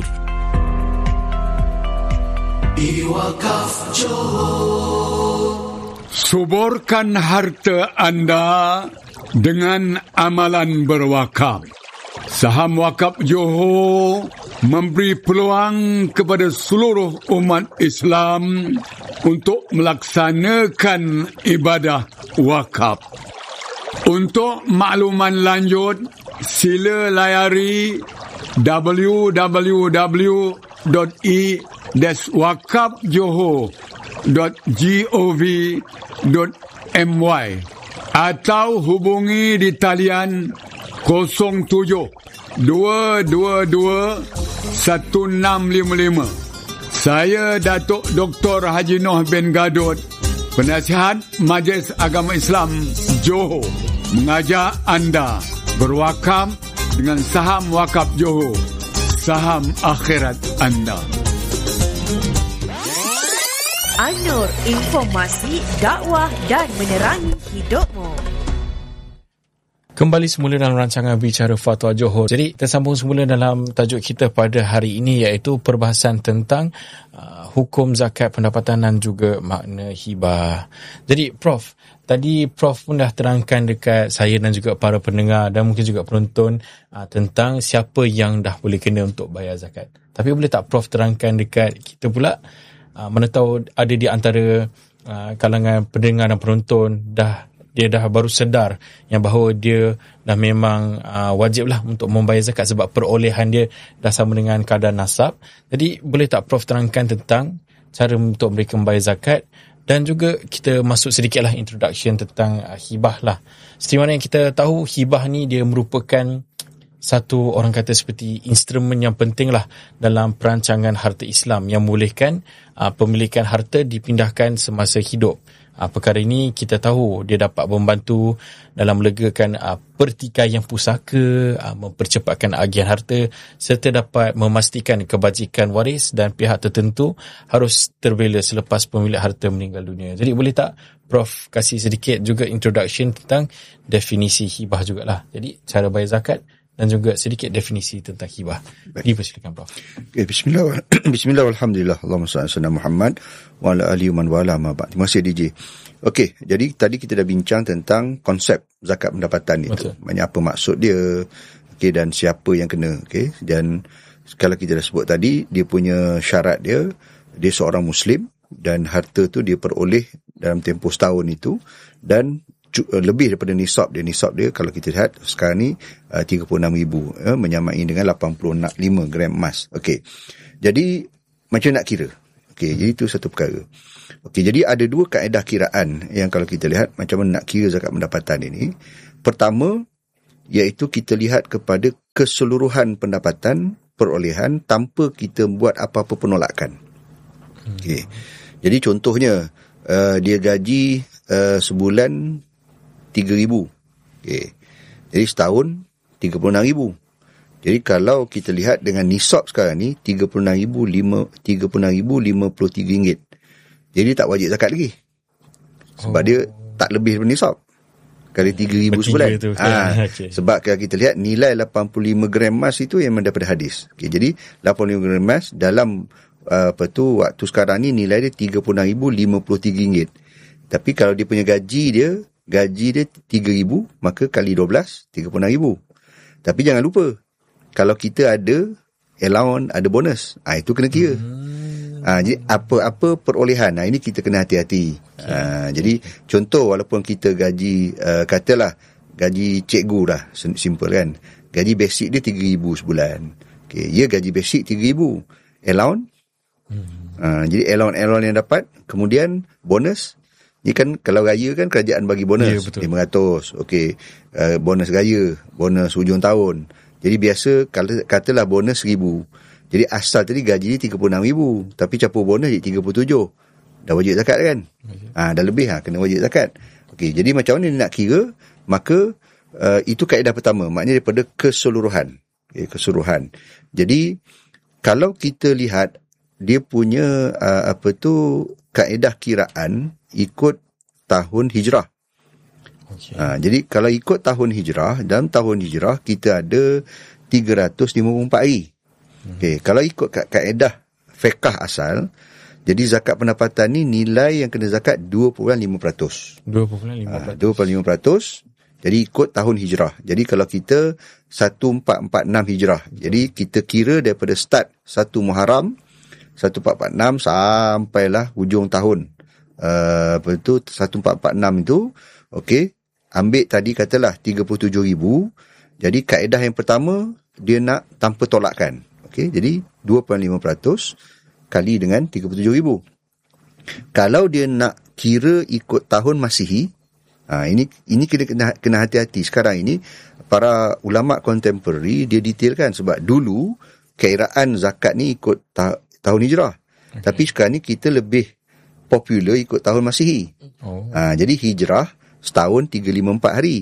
Iwakaf Johor. Suburkan harta anda dengan amalan berwakaf. Saham Wakaf Johor memberi peluang kepada seluruh umat Islam untuk melaksanakan ibadah wakaf. Untuk makluman lanjut, sila layari w w w dot i dash wakaf johor dot gov dot my atau hubungi di talian kosong tujuh dua dua dua satu enam lima lima. Saya Datuk Doktor Haji Noh bin Gadot, Penasihat Majlis Agama Islam Johor, mengajak anda berwakaf dengan saham Wakaf Johor, saham akhirat anda. An-Nur, informasi, dakwah dan menerangi hidupmu. Kembali semula dalam rancangan Bicara Fatwa Johor. Jadi, tersambung semula dalam tajuk kita pada hari ini iaitu perbahasan tentang uh, hukum zakat pendapatan dan juga makna hibah. Jadi, Prof, tadi Prof pun dah terangkan dekat saya dan juga para pendengar dan mungkin juga penonton uh, tentang siapa yang dah boleh kena untuk bayar zakat. Tapi boleh tak Prof terangkan dekat kita pula, uh, mana tahu ada di antara uh, kalangan pendengar dan penonton dah dia dah baru sedar yang bahawa dia dah memang uh, wajib lah untuk membayar zakat sebab perolehan dia dah sama dengan kadar nasab. Jadi boleh tak Prof terangkan tentang cara untuk mereka membayar zakat dan juga kita masuk sedikitlah introduction tentang uh, hibah lah. Seperti mana yang kita tahu, hibah ni dia merupakan satu orang kata seperti instrumen yang penting lah dalam perancangan harta Islam yang membolehkan uh, pemilikan harta dipindahkan semasa hidup. Uh, perkara ini kita tahu dia dapat membantu dalam melegakan uh, pertikaian pusaka, uh, mempercepatkan agihan harta serta dapat memastikan kebajikan waris dan pihak tertentu harus terbela selepas pemilik harta meninggal dunia. Jadi boleh tak Prof kasih sedikit juga introduction tentang definisi hibah jugalah. Jadi cara bayar zakat dan juga sedikit definisi tentang hibah. Dipersilakan Prof. Okay, bismillah. Bismillah walhamdulillah. Allahumma salli ala Muhammad wa ala alihi man wala ma ba'd. Terima kasih D J. Okey, jadi tadi kita dah bincang tentang konsep zakat pendapatan itu. Maksudnya apa maksud dia? Okey, dan siapa yang kena? Okey, dan kalau kita dah sebut tadi, dia punya syarat dia, dia seorang Muslim dan harta tu dia peroleh dalam tempoh setahun itu dan lebih daripada nisab dia. Nisab dia kalau kita lihat sekarang ni uh, tiga puluh enam ribu, uh, menyamai dengan lapan puluh lima gram emas. Okey. Jadi macam nak kira. Okey, jadi itu satu perkara. Okey, jadi ada dua kaedah kiraan yang kalau kita lihat macam mana nak kira zakat pendapatan ini. Pertama, iaitu kita lihat kepada keseluruhan pendapatan perolehan tanpa kita buat apa-apa penolakan. Okey. Jadi contohnya uh, dia gaji uh, sebulan tiga ribu. Okay. Jadi setahun tiga puluh enam ribu. Jadi kalau kita lihat dengan nisab sekarang ni tiga puluh enam ribu lima puluh tiga ringgit. Jadi tak wajib zakat lagi. Sebab oh. dia tak lebih daripada nisab. Kali tiga ribu sebulan. Tu, ha, okay. Sebab kalau kita lihat nilai lapan puluh lima gram emas itu yang daripada hadis. Okay, jadi lapan puluh lima gram emas dalam uh, apa tu waktu sekarang ni nilai dia tiga puluh enam ribu lima puluh tiga ringgit. Tapi kalau dia punya gaji dia Gaji dia tiga ribu, maka kali dua belas, tiga puluh enam ribu. Tapi jangan lupa, kalau kita ada allowance, ada bonus, ah itu kena kira. Hmm. Ah, jadi apa-apa perolehan, ah, ini kita kena hati-hati. Okay. Ah, jadi contoh, walaupun kita gaji, uh, katalah, gaji cikgu dah, simple kan. Gaji basic dia tiga ribu sebulan. Okay, ya gaji basic tiga ribu. Allowance, hmm. ah, jadi allowance-allowance yang dapat, kemudian bonus. Ni kan kalau raya kan kerajaan bagi bonus yeah, lima ratus. Okey, uh, bonus raya, bonus hujung tahun. Jadi biasa kalau katalah bonus seribu. Jadi asal tadi gaji dia tiga puluh enam ribu, tapi capur bonus dia tiga puluh tujuh. Dah wajib zakat kan? Okay. Ah, dah lebih ha, kena wajib zakat. Okey, jadi macam mana nak kira? Maka uh, itu kaedah pertama, maknanya daripada keseluruhan. Okey, keseluruhan. Jadi kalau kita lihat dia punya uh, apa tu kaedah kiraan ikut tahun hijrah. Okay. Ha, jadi kalau ikut tahun hijrah, dalam tahun hijrah kita ada tiga ratus lima puluh empat hari. Hmm. Okay, kalau ikut kaedah fiqh asal, jadi zakat pendapatan ni nilai yang kena zakat dua puluh lima peratus. dua puluh lima peratus. Ha, dua puluh lima peratus. Jadi ikut tahun hijrah. Jadi kalau kita seribu empat ratus empat puluh enam hijrah. Jadi kita kira daripada start satu Muharram seribu empat ratus empat puluh enam sampailah hujung tahun. Uh, apa tu seribu empat ratus empat puluh enam itu, okey, ambil tadi katalah tiga puluh tujuh ribu. Jadi kaedah yang pertama dia nak tanpa tolakan. Okey, jadi dua puluh lima peratus kali dengan tiga puluh tujuh ribu. Kalau dia nak kira ikut tahun Masihi, ha, ini ini kena kena, kena hati-hati. Sekarang ini para ulama kontemporari dia detailkan sebab dulu kiraan zakat ni ikut ta- tahun hijrah. Okay. Tapi sekarang ni kita lebih popular ikut tahun Masihi. Oh. Ha, jadi hijrah setahun tiga ratus lima puluh empat hari.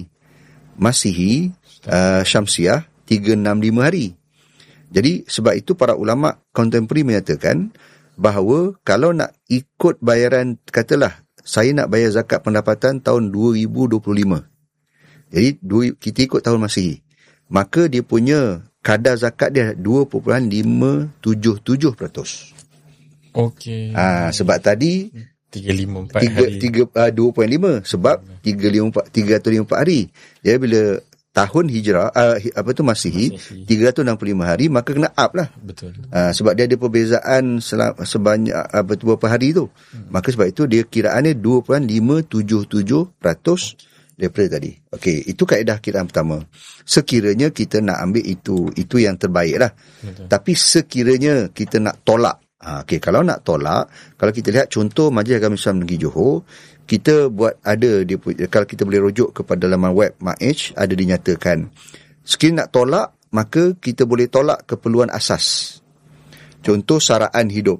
Masihi uh, Syamsiah tiga ratus enam puluh lima hari. Jadi sebab itu para ulama kontemporari menyatakan bahawa kalau nak ikut bayaran, katalah saya nak bayar zakat pendapatan tahun dua ribu dua puluh lima. Jadi kita ikut tahun Masihi. Maka dia punya kadar zakat dia dua perpuluhan lima tujuh tujuh peratus. Okey. Ah, sebab tadi tiga ratus lima puluh empat tiga, hari. tiga, uh, dua perpuluhan lima sebab tiga ratus lima puluh empat hari. Ya, bila tahun hijrah, uh, apa tu Masihi, tiga ratus enam puluh lima hari, maka kena up lah. Betul. Uh, sebab dia ada perbezaan selam, sebanyak apa tu berapa hari tu. Hmm. Maka sebab itu dia kiraannya dua perpuluhan lima tujuh tujuh peratus daripada tadi. Okey, itu kaedah kiraan pertama. Sekiranya kita nak ambil itu, itu yang terbaik lah. Betul. Tapi sekiranya kita nak tolak, ha, okey, kalau nak tolak, kalau kita lihat contoh Majlis Agama Islam Negeri Johor, kita buat ada, dia, kalau kita boleh rujuk kepada laman web M A H, ada dinyatakan, sekiranya nak tolak, maka kita boleh tolak keperluan asas. Contoh saraan hidup.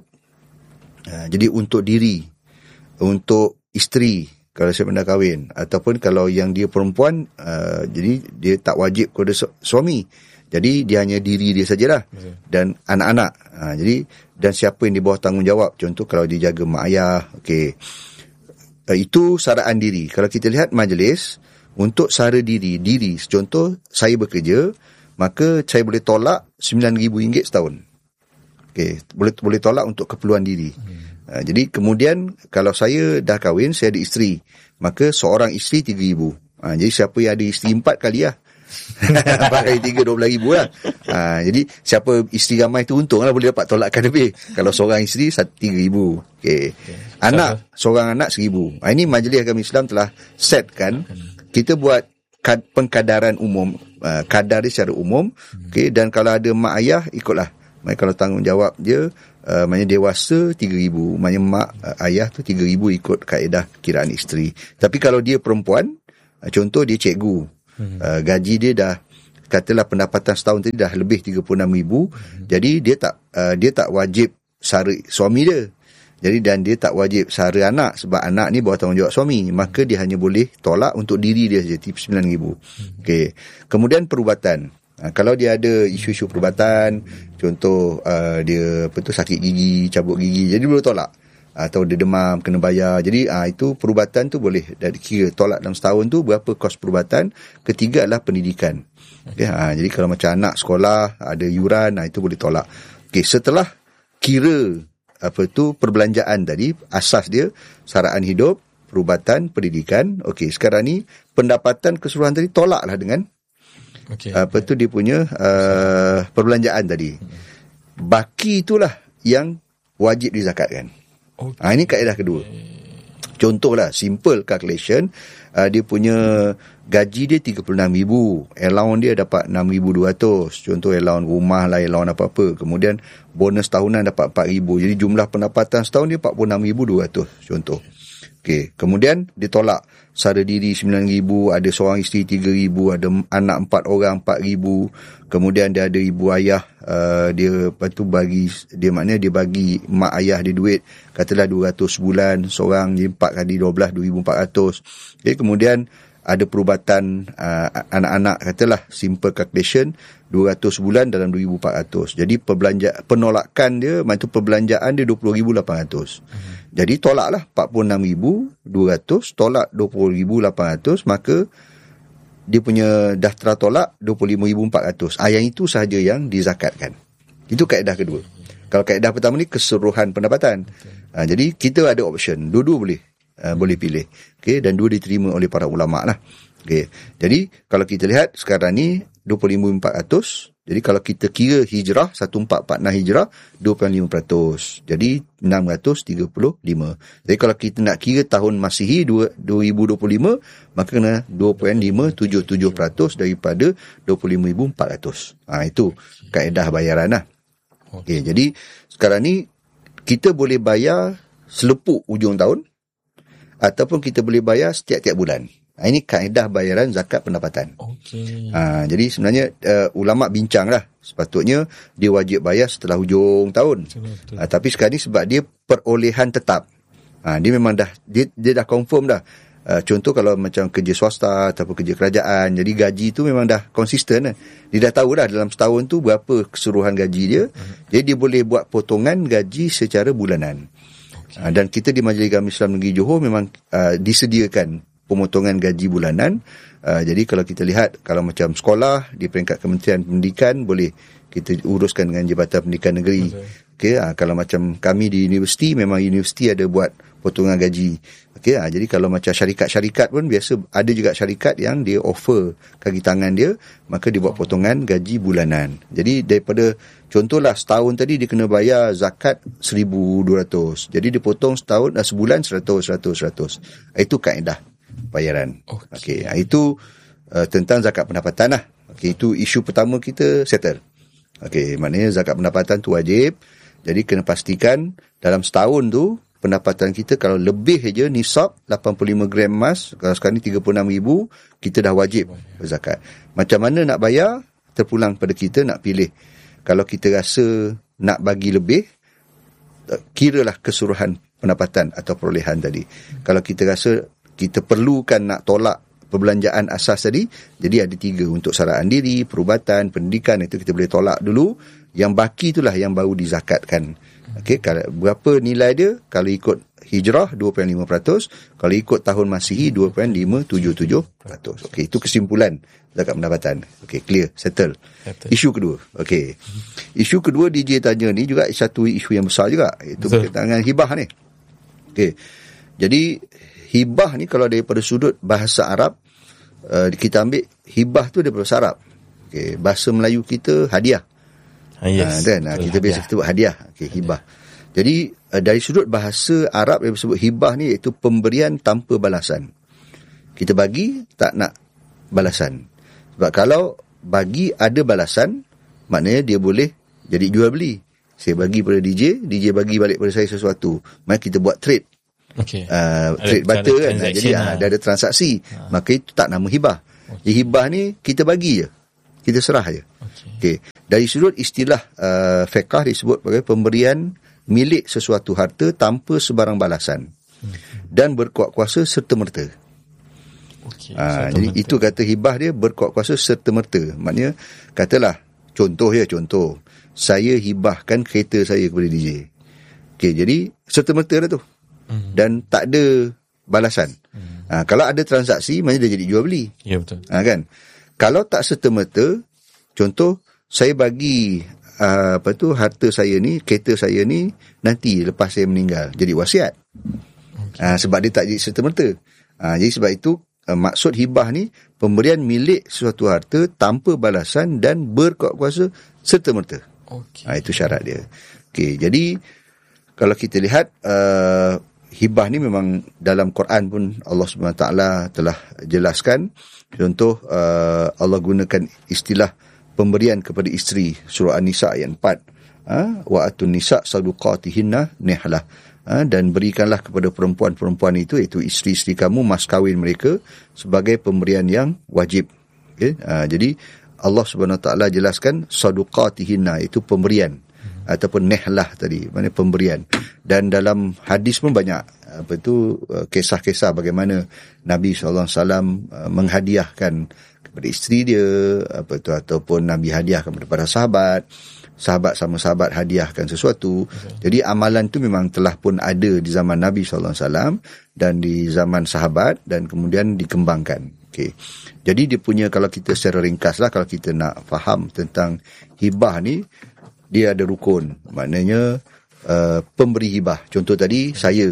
Ha, jadi untuk diri, untuk isteri, kalau saya pernah kahwin, ataupun kalau yang dia perempuan, uh, jadi dia tak wajib kepada su- suami. Jadi dia hanya diri dia sajalah. Betul. Dan anak-anak. Uh, jadi dan siapa yang di bawah tanggungjawab. Contoh kalau dia jaga mak ayah, okey. Uh, itu saraan diri. Kalau kita lihat majlis untuk sara diri, diri. Contoh saya bekerja, maka saya boleh tolak sembilan ribu ringgit setahun. Okey, boleh boleh tolak untuk keperluan diri. Hmm. Uh, jadi kemudian kalau saya dah kahwin, saya ada isteri, maka seorang isteri tiga ribu. Uh, jadi siapa yang ada isteri empat kali lah. empat kali tiga, dua belas ribu lah. Uh, jadi siapa isteri ramai tu untung lah, boleh dapat tolakan lebih. Kalau seorang isteri, tiga ribu. Okay. Okay. Anak, seorang anak seribu. Uh, ini Majlis Agama Islam telah setkan. Kita buat kad, pengkadaran umum, uh, kadar dia secara umum. Hmm. Okay. Dan kalau ada mak ayah, ikutlah. Maksudnya kalau tanggungjawab dia, Uh, maknanya dewasa tiga ribu, maknanya mak uh, ayah tu tiga ribu ikut kaedah kiraan isteri. Tapi kalau dia perempuan, uh, contoh dia cikgu, hmm. uh, gaji dia dah, katalah pendapatan setahun tadi dah lebih tiga puluh enam ribu, hmm. jadi dia tak uh, dia tak wajib sara suami dia. Jadi dan dia tak wajib sara anak, sebab anak ni bawah tanggungjawab suami, maka dia hanya boleh tolak untuk diri dia saja sembilan ribu. Hmm. Okey. Kemudian perubatan. Ha, kalau dia ada isu-isu perubatan, contoh uh, dia apa tu sakit gigi, cabut gigi, jadi boleh tolak. Atau dia demam, kena bayar. Jadi uh, itu perubatan tu boleh dari kira tolak dalam setahun tu berapa kos perubatan. Ketiga adalah pendidikan. Okay, ha, jadi kalau macam anak sekolah ada yuran, ha, itu boleh tolak. Okey, setelah kira apa tu perbelanjaan tadi, asas dia saraan hidup, perubatan, pendidikan. Okey, sekarang ni pendapatan keseluruhan tadi tolaklah dengan Okay. apa tu dia punya uh, perbelanjaan tadi. Baki itulah yang wajib dizakatkan. Okay. Ha, ini kaedah kedua. Contohlah, simple calculation, uh, dia punya gaji dia tiga puluh enam ribu, allowance dia dapat enam ribu dua ratus. Contoh allowance rumah lah, allowance apa-apa. Kemudian bonus tahunan dapat empat ribu. Jadi jumlah pendapatan setahun dia empat puluh enam ribu dua ratus. Contoh. Okey, kemudian ditolak sara diri sembilan ribu, ada seorang isteri tiga ribu, ada anak empat orang empat ribu, kemudian dia ada ibu ayah, uh, dia lepas tu bagi, dia maknanya dia bagi mak ayah dia duit, katalah dua ratus sebulan, seorang dia empat kali dua belas, dua ribu empat ratus. Okay, kemudian ada perubatan uh, anak-anak, katalah simple calculation, dua ratus sebulan dalam dua ribu empat ratus. Jadi perbelanja, penolakan dia, maksud perbelanjaan dia dua puluh ribu lapan ratus. Uh-huh. Jadi tolaklah empat puluh enam ribu dua ratus, tolak dua puluh ribu lapan ratus, maka dia punya dah tertolak dua puluh lima ribu empat ratus. Ah, yang itu sahaja yang dizakatkan. Itu kaedah kedua. Kalau kaedah pertama ni keseluruhan pendapatan. Ah, jadi kita ada option, dua-dua boleh. Uh, boleh pilih. Okay, dan dua diterima oleh para ulama lah. Okay, jadi kalau kita lihat sekarang ni dua puluh lima ribu empat ratus. Jadi kalau kita kira hijrah seribu empat ratus empat puluh enam hijrah, dua puluh lima peratus. Jadi enam ratus tiga puluh lima. Jadi kalau kita nak kira tahun Masihi dua ribu dua puluh lima, maka kena dua puluh lima tujuh puluh tujuh peratus daripada dua puluh lima ribu empat ratus. Ha, itu kaedah bayaran lah. Okay, jadi sekarang ni kita boleh bayar selepuk ujung tahun, ataupun kita boleh bayar setiap-tiap bulan. Ha, ini kaedah bayaran zakat pendapatan. Okay. Ha, jadi sebenarnya uh, ulama' bincang lah. Sepatutnya dia wajib bayar setelah hujung tahun. Betul, betul. Ha, tapi sekarang ni sebab dia perolehan tetap. Ha, dia memang dah, dia, dia dah confirm dah. Uh, contoh kalau macam kerja swasta ataupun kerja kerajaan, jadi gaji tu memang dah konsisten lah. Dia dah tahu dah dalam setahun tu berapa keseluruhan gaji dia. Uh-huh. Jadi dia boleh buat potongan gaji secara bulanan. Uh, dan kita di Majlis Agama Islam Negeri Johor memang uh, disediakan pemotongan gaji bulanan. Uh, jadi kalau kita lihat, kalau macam sekolah di peringkat Kementerian Pendidikan, boleh kita uruskan dengan Jabatan Pendidikan Negeri. Okay. Okey, ha, kalau macam kami di universiti, memang universiti ada buat potongan gaji. Okey, ha, jadi kalau macam syarikat-syarikat pun biasa ada juga syarikat yang dia offer kaki tangan dia, maka dia buat potongan gaji bulanan. Jadi daripada contohlah setahun tadi dia kena bayar zakat seribu dua ratus. Jadi dia potong setahun, sebulan seratus, seratus, seratus. Itu kaedah bayaran. Okey, okay, ha, itu uh, tentang zakat pendapatan lah. Okey, itu isu pertama kita settle. Okey, maknanya zakat pendapatan tu wajib. Jadi kena pastikan dalam setahun tu pendapatan kita kalau lebih je nisab lapan puluh lima gram emas, kalau sekarang ni tiga puluh enam ribu, kita dah wajib berzakat. Macam mana nak bayar, terpulang pada kita nak pilih. Kalau kita rasa nak bagi lebih, kiralah keseluruhan pendapatan atau perolehan tadi. Kalau kita rasa kita perlukan nak tolak perbelanjaan asas tadi, jadi ada tiga untuk saraan diri, perubatan, pendidikan, itu kita boleh tolak dulu. Yang baki itulah yang baru dizakatkan. Okey, kalau berapa nilai dia? Kalau ikut hijrah dua perpuluhan lima peratus, kalau ikut tahun Masihi dua perpuluhan lima tujuh tujuh peratus. Okey, itu kesimpulan zakat pendapatan. Okey, clear, settle. settle. Isu kedua. Okey. Isu kedua D J tanya ni juga satu isu yang besar juga, iaitu berkaitan dengan hibah ni. Okey. Jadi hibah ni kalau daripada sudut bahasa Arab, uh, kita ambil hibah tu daripada bahasa Arab. Okey, bahasa Melayu kita hadiah. Ah, yes, ha, kan? Ha, kita biasa kita buat hadiah. Okey, hibah. Jadi uh, dari sudut bahasa Arab yang disebut hibah ni iaitu pemberian tanpa balasan. Kita bagi tak nak balasan. Sebab kalau bagi ada balasan, maknanya dia boleh jadi jual beli. Saya bagi pada D J, D J bagi balik pada saya sesuatu. Maka kita buat trade. Okay. Uh, trade barter kan. Jadi ha, ada ada transaksi. Ha. Maka itu tak nama hibah. Okay. Hibah ni kita bagi je. Kita serah je. Okey. Okay. Dari sudut istilah uh, fiqh disebut sebagai pemberian milik sesuatu harta tanpa sebarang balasan. Hmm. Dan berkuat kuasa serta-merta. Okay, ha, jadi itu kata hibah dia berkuat kuasa serta-merta. Maknanya katalah contoh ya contoh. Saya hibahkan kereta saya kepada D J. Okey, jadi serta-merta dah tu. Hmm. Dan tak ada balasan. Hmm. Ha, kalau ada transaksi, maknanya dia jadi jual beli. Ya, betul. Ha, kan? Kalau tak serta-merta, contoh saya bagi uh, apa tu harta saya ni, kereta saya ni nanti lepas saya meninggal jadi wasiat. Okay. Uh, sebab dia tak jadi serta-merta. Uh, jadi sebab itu uh, maksud hibah ni pemberian milik sesuatu harta tanpa balasan dan berkuat kuasa serta-merta. Okay. Uh, itu syarat dia. Okey, jadi kalau kita lihat uh, hibah ni memang dalam Quran pun Allah Subhanahu Wa Taala telah jelaskan. Contoh uh, Allah gunakan istilah pemberian kepada isteri, surah An-Nisa ayat empat. Ha? Wa atun nisa saduqatihinna nihlah. Ha? Dan berikanlah kepada perempuan-perempuan itu, iaitu isteri-isteri kamu, mas kahwin mereka sebagai pemberian yang wajib. Okay? Ha, jadi Allah Subhanahu Wa Taala jelaskan saduqatihinna itu pemberian hmm. ataupun nihlah tadi, maknanya pemberian. Dan dalam hadis pun banyak apa itu kisah-kisah bagaimana Nabi sallallahu alaihi wasallam menghadiahkan kepada isteri dia apa itu, ataupun Nabi hadiahkan kepada para sahabat, sahabat sama sahabat hadiahkan sesuatu. Okay. Jadi amalan tu memang telah pun ada di zaman Nabi sallallahu alaihi wasallam dan di zaman sahabat dan kemudian dikembangkan. Okey. Jadi dia punya, kalau kita secara ringkas lah, kalau kita nak faham tentang hibah ni, dia ada rukun. Maknanya uh, pemberi hibah. Contoh tadi saya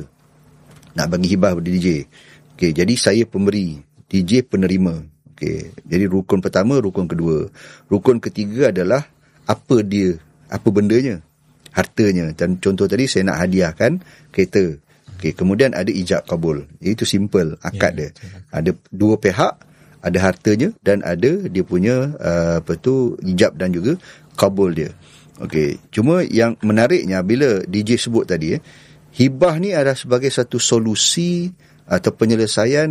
nak bagi hibah kepada D J. Okey, jadi saya pemberi, D J penerima. Okey, jadi rukun pertama, rukun kedua. Rukun ketiga adalah apa dia, apa bendanya, hartanya. Dan contoh tadi saya nak hadiahkan kereta. Okey, kemudian ada ijab kabul. Itu simple akad ya, dia. Ada dua pihak, ada hartanya dan ada dia punya uh, apa tu ijab dan juga kabul dia. Okey, cuma yang menariknya bila D J sebut tadi eh, hibah ni adalah sebagai satu solusi atau penyelesaian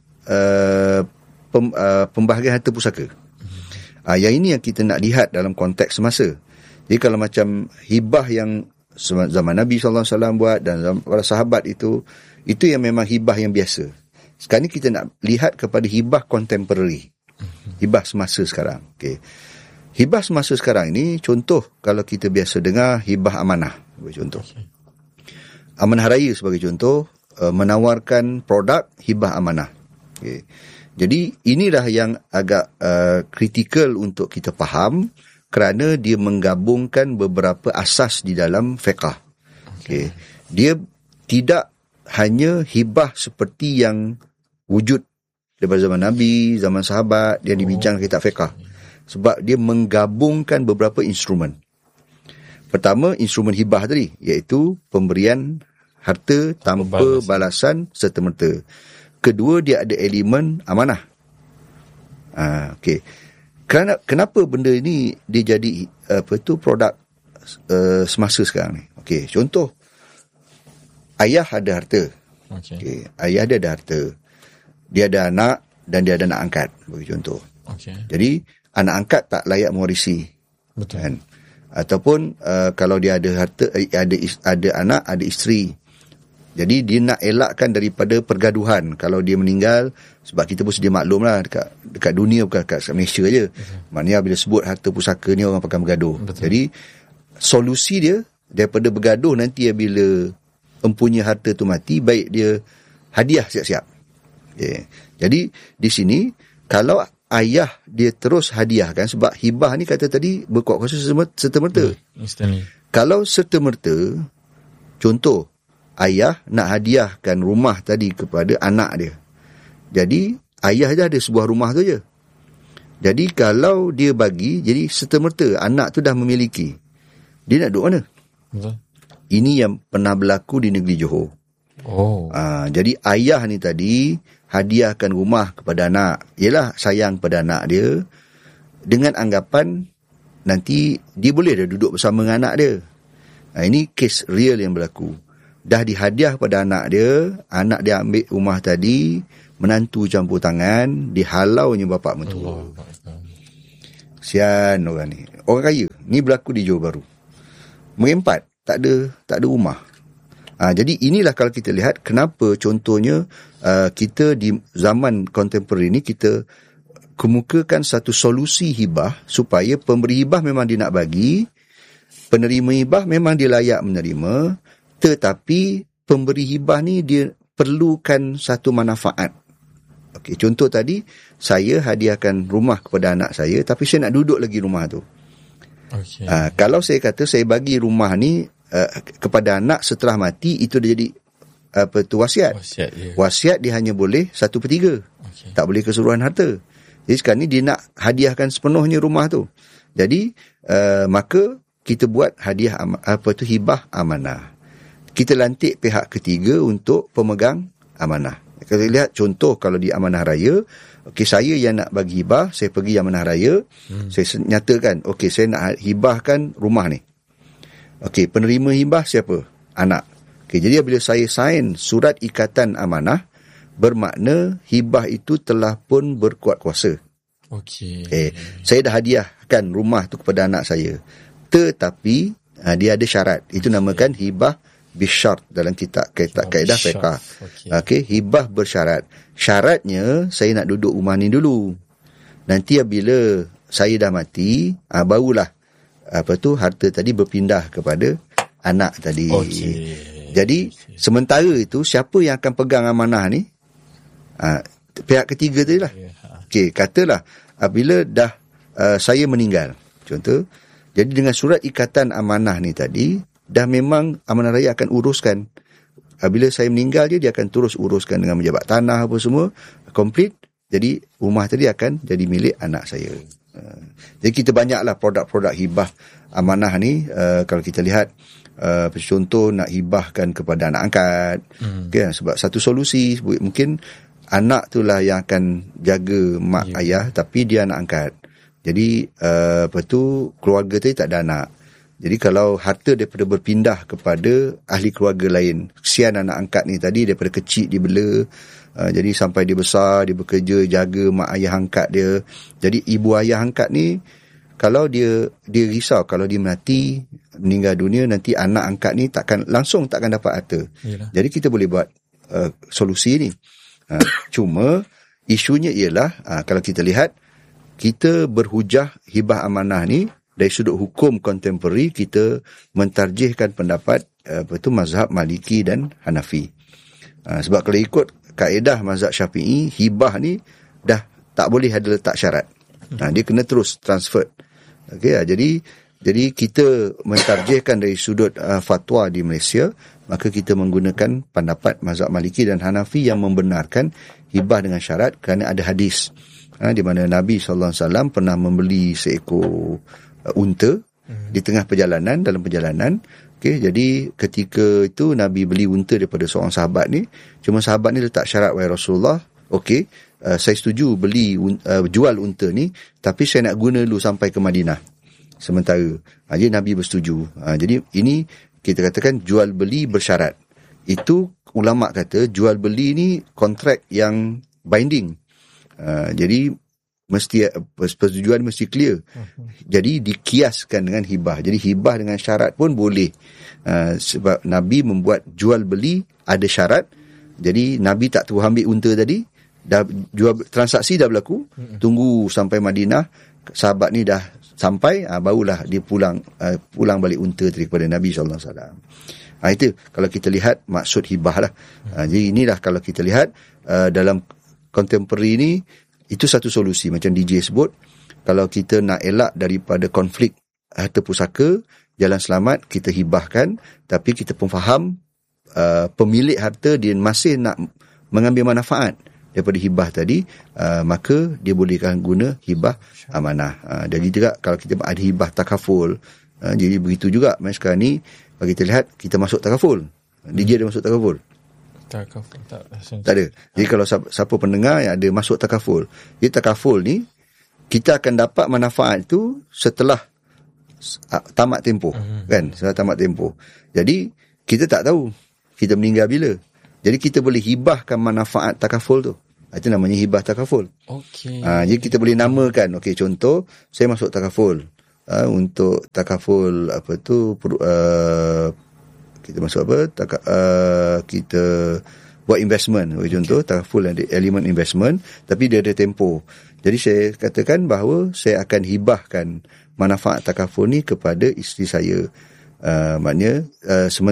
uh, pem, uh, pembahagian harta pusaka. Hmm. Uh, yang ini yang kita nak lihat dalam konteks semasa. Jadi kalau macam hibah yang zaman Nabi sallallahu alaihi wasallam buat dan zaman para sahabat itu, itu yang memang hibah yang biasa. Sekarang ni kita nak lihat kepada hibah contemporary. Hmm. Hibah semasa sekarang. Okey. Hibah semasa sekarang ini, contoh kalau kita biasa dengar hibah amanah. Contoh. Okay. Amanah raya sebagai contoh, uh, menawarkan produk hibah amanah. Okay. Jadi inilah yang agak uh, kritikal untuk kita faham. kerana dia menggabungkan beberapa asas di dalam fiqh. Okay. Dia tidak hanya hibah seperti yang wujud daripada zaman Nabi, zaman sahabat, yang dibincang kitab fiqh. Sebab dia menggabungkan beberapa instrumen. Pertama, instrumen hibah tadi, iaitu pemberian harta tanpa balasan serta-merta. Kedua, dia ada elemen amanah. Ha, okey. Kerana kenapa benda ini dia jadi apa tu produk uh, semasa sekarang ni? Okey, contoh ayah ada harta. Okey. Okay. Ayah dia ada harta. Dia ada anak dan dia ada anak angkat, bagi contoh. Okey. Jadi anak angkat tak layak mewarisi. Betul. Kan? Ataupun uh, kalau dia ada harta, ada ada anak, ada isteri. Jadi dia nak elakkan daripada pergaduhan kalau dia meninggal, sebab kita pun sedia maklum lah dekat, dekat dunia, bukan dekat Malaysia je. Betul. Maknanya bila sebut harta pusaka ni orang pakai bergaduh. Betul. Jadi solusi dia daripada bergaduh nanti bila empunya harta tu mati, baik dia hadiah siap-siap. Okay. Jadi di sini kalau ayah dia terus hadiahkan, sebab hibah ni kata tadi berkuat kuasa serta-merta. Hmm, kalau serta-merta, contoh ayah nak hadiahkan rumah tadi kepada anak dia. Jadi ayah dia ada sebuah rumah tu je. Jadi kalau dia bagi, jadi serta-merta anak tu dah memiliki. Dia nak duduk mana? Betul. Ini yang pernah berlaku di negeri Johor. Oh. Aa, jadi ayah ni tadi hadiahkan rumah kepada anak. Yelah, sayang pada anak dia, dengan anggapan nanti dia boleh dah duduk bersama dengan anak dia. Nah, ini kes real yang berlaku. Dah dihadiah pada anak dia, anak dia ambil rumah tadi, menantu campur tangan, dihalaunya bapak mentua. Kesian orang ni. Orang kaya. Ni berlaku di Johor Bahru. Merempat, tak ada tak ada rumah. Ha, jadi inilah kalau kita lihat kenapa contohnya uh, kita di zaman kontemporari ni kita kemukakan satu solusi hibah supaya pemberi hibah memang dia nak bagi, penerima hibah memang dia layak menerima, tetapi pemberi hibah ni dia perlukan satu manfaat. Okey, contoh tadi, saya hadiahkan rumah kepada anak saya, tapi saya nak duduk lagi rumah tu. Okay. Uh, kalau saya kata saya bagi rumah ni uh, kepada anak setelah mati, itu dia jadi apa tu wasiat. Wasiat, yeah. Wasiat dia hanya boleh satu per tiga. Okay. Tak boleh keseluruhan harta. Jadi sekarang ni dia nak hadiahkan sepenuhnya rumah tu. Jadi uh, maka kita buat hadiah apa tu hibah amanah. Kita lantik pihak ketiga untuk pemegang amanah. Kalau lihat contoh kalau di amanah raya, okey, saya yang nak bagi hibah, saya pergi amanah raya, hmm. saya nyatakan, okey, saya nak hibahkan rumah ni. Okey, penerima hibah siapa? Anak. Okey, jadi bila saya sign surat ikatan amanah, bermakna hibah itu telah pun berkuat kuasa. Okey. Okay. Saya dah hadiahkan rumah tu kepada anak saya. Tetapi ha, dia ada syarat. Itu namakan hibah bisyart dalam kitab kaedah kaedah fiqh. Okey, okay, hibah bersyarat. Syaratnya saya nak duduk rumah ni dulu. Nanti bila saya dah mati, ah, barulah apa tu harta tadi berpindah kepada anak tadi. Okay. Jadi okay. sementara itu siapa yang akan pegang amanah ni? Ah, pihak ketiga tadi lah. Okey, katalah bila dah uh, saya meninggal, contoh. Jadi dengan surat ikatan amanah ni tadi, dah memang amanah raya akan uruskan. Bila saya meninggal je, dia akan terus uruskan dengan menjabat tanah apa semua, complete. Jadi rumah tadi akan jadi milik anak saya. Jadi kita banyaklah produk-produk hibah amanah ni. Uh, kalau kita lihat uh, contoh nak hibahkan kepada anak angkat, hmm. okay, sebab satu solusi mungkin anak itulah yang akan jaga mak yeah. ayah, tapi dia anak angkat. Jadi uh, apa tu keluarga tadi tak ada anak. Jadi kalau harta daripada berpindah kepada ahli keluarga lain, kesian anak angkat ni tadi daripada kecil dibela, uh, jadi sampai dia besar, dia bekerja jaga mak ayah angkat dia. Jadi ibu ayah angkat ni, kalau dia dia risau kalau dia mati, meninggal dunia, nanti anak angkat ni takkan langsung takkan dapat harta. Yalah. Jadi kita boleh buat uh, solusi ni. Uh, cuma isunya ialah uh, kalau kita lihat, kita berhujah hibah amanah ni dari sudut hukum kontemporari, kita mentarjihkan pendapat apa tu mazhab Maliki dan Hanafi. Ha, sebab kalau ikut kaedah mazhab Syafi'i, hibah ni dah tak boleh ada letak syarat. Ha, dia kena terus transfer. Okey, jadi jadi kita mentarjihkan dari sudut uh, fatwa di Malaysia, maka kita menggunakan pendapat mazhab Maliki dan Hanafi yang membenarkan hibah dengan syarat kerana ada hadis ha, di mana Nabi sallallahu alaihi wasallam pernah membeli seekor uh, unta hmm. di tengah perjalanan, dalam perjalanan. Okey, jadi ketika itu Nabi beli unta daripada seorang sahabat ni, cuma sahabat ni letak syarat, wahai Rasulullah, okey, uh, saya setuju beli uh, jual unta ni, tapi saya nak guna dulu sampai ke Madinah sementara. Ha, jadi Nabi bersetuju. Ha, jadi ini kita katakan jual beli bersyarat. Itu ulama kata jual beli ni kontrak yang binding. Ha, jadi mesti persetujuan mesti clear. Jadi dikiaskan dengan hibah. Jadi hibah dengan syarat pun boleh. Ha, sebab Nabi membuat jual beli ada syarat. Jadi Nabi tak terus ambil unta tadi, dah jual transaksi dah berlaku, tunggu sampai Madinah, sahabat ni dah sampai, ha, barulah dia pulang uh, pulang balik unta tadi kepada Nabi sallallahu alaihi wasallam. Ha, itu kalau kita lihat maksud hibah lah. Ha, jadi inilah kalau kita lihat uh, dalam contemporary ni, itu satu solusi macam D J sebut. Kalau kita nak elak daripada konflik harta pusaka, jalan selamat kita hibahkan, tapi kita pun faham uh, pemilik harta dia masih nak mengambil manfaat daripada hibah tadi, uh, maka dia bolehkan guna hibah amanah. Uh, jadi juga kalau kita ada hibah takaful, uh, jadi begitu juga. Mas sekarang ni bagi kita lihat kita masuk takaful. D J ada masuk takaful? Takaful tak, tak ada. Jadi kalau siapa pendengar yang ada masuk takaful, jadi takaful ni kita akan dapat manfaat itu setelah uh, tamat tempoh, uh-huh. kan? Setelah tamat tempoh. Jadi kita tak tahu kita meninggal bila. Jadi kita boleh hibahkan manfaat takaful tu. Itu namanya hibah takaful. Okey. Ha, jadi kita boleh namakan. Okey, contoh saya masuk takaful. Ha, untuk takaful apa tu uh, kita masuk apa? Taka, uh, kita buat investment. Okay, contoh takaful ada elemen investment, tapi dia ada tempoh. Jadi saya katakan bahawa saya akan hibahkan manfaat takaful ni kepada isteri saya. Uh, maknanya uh, sementara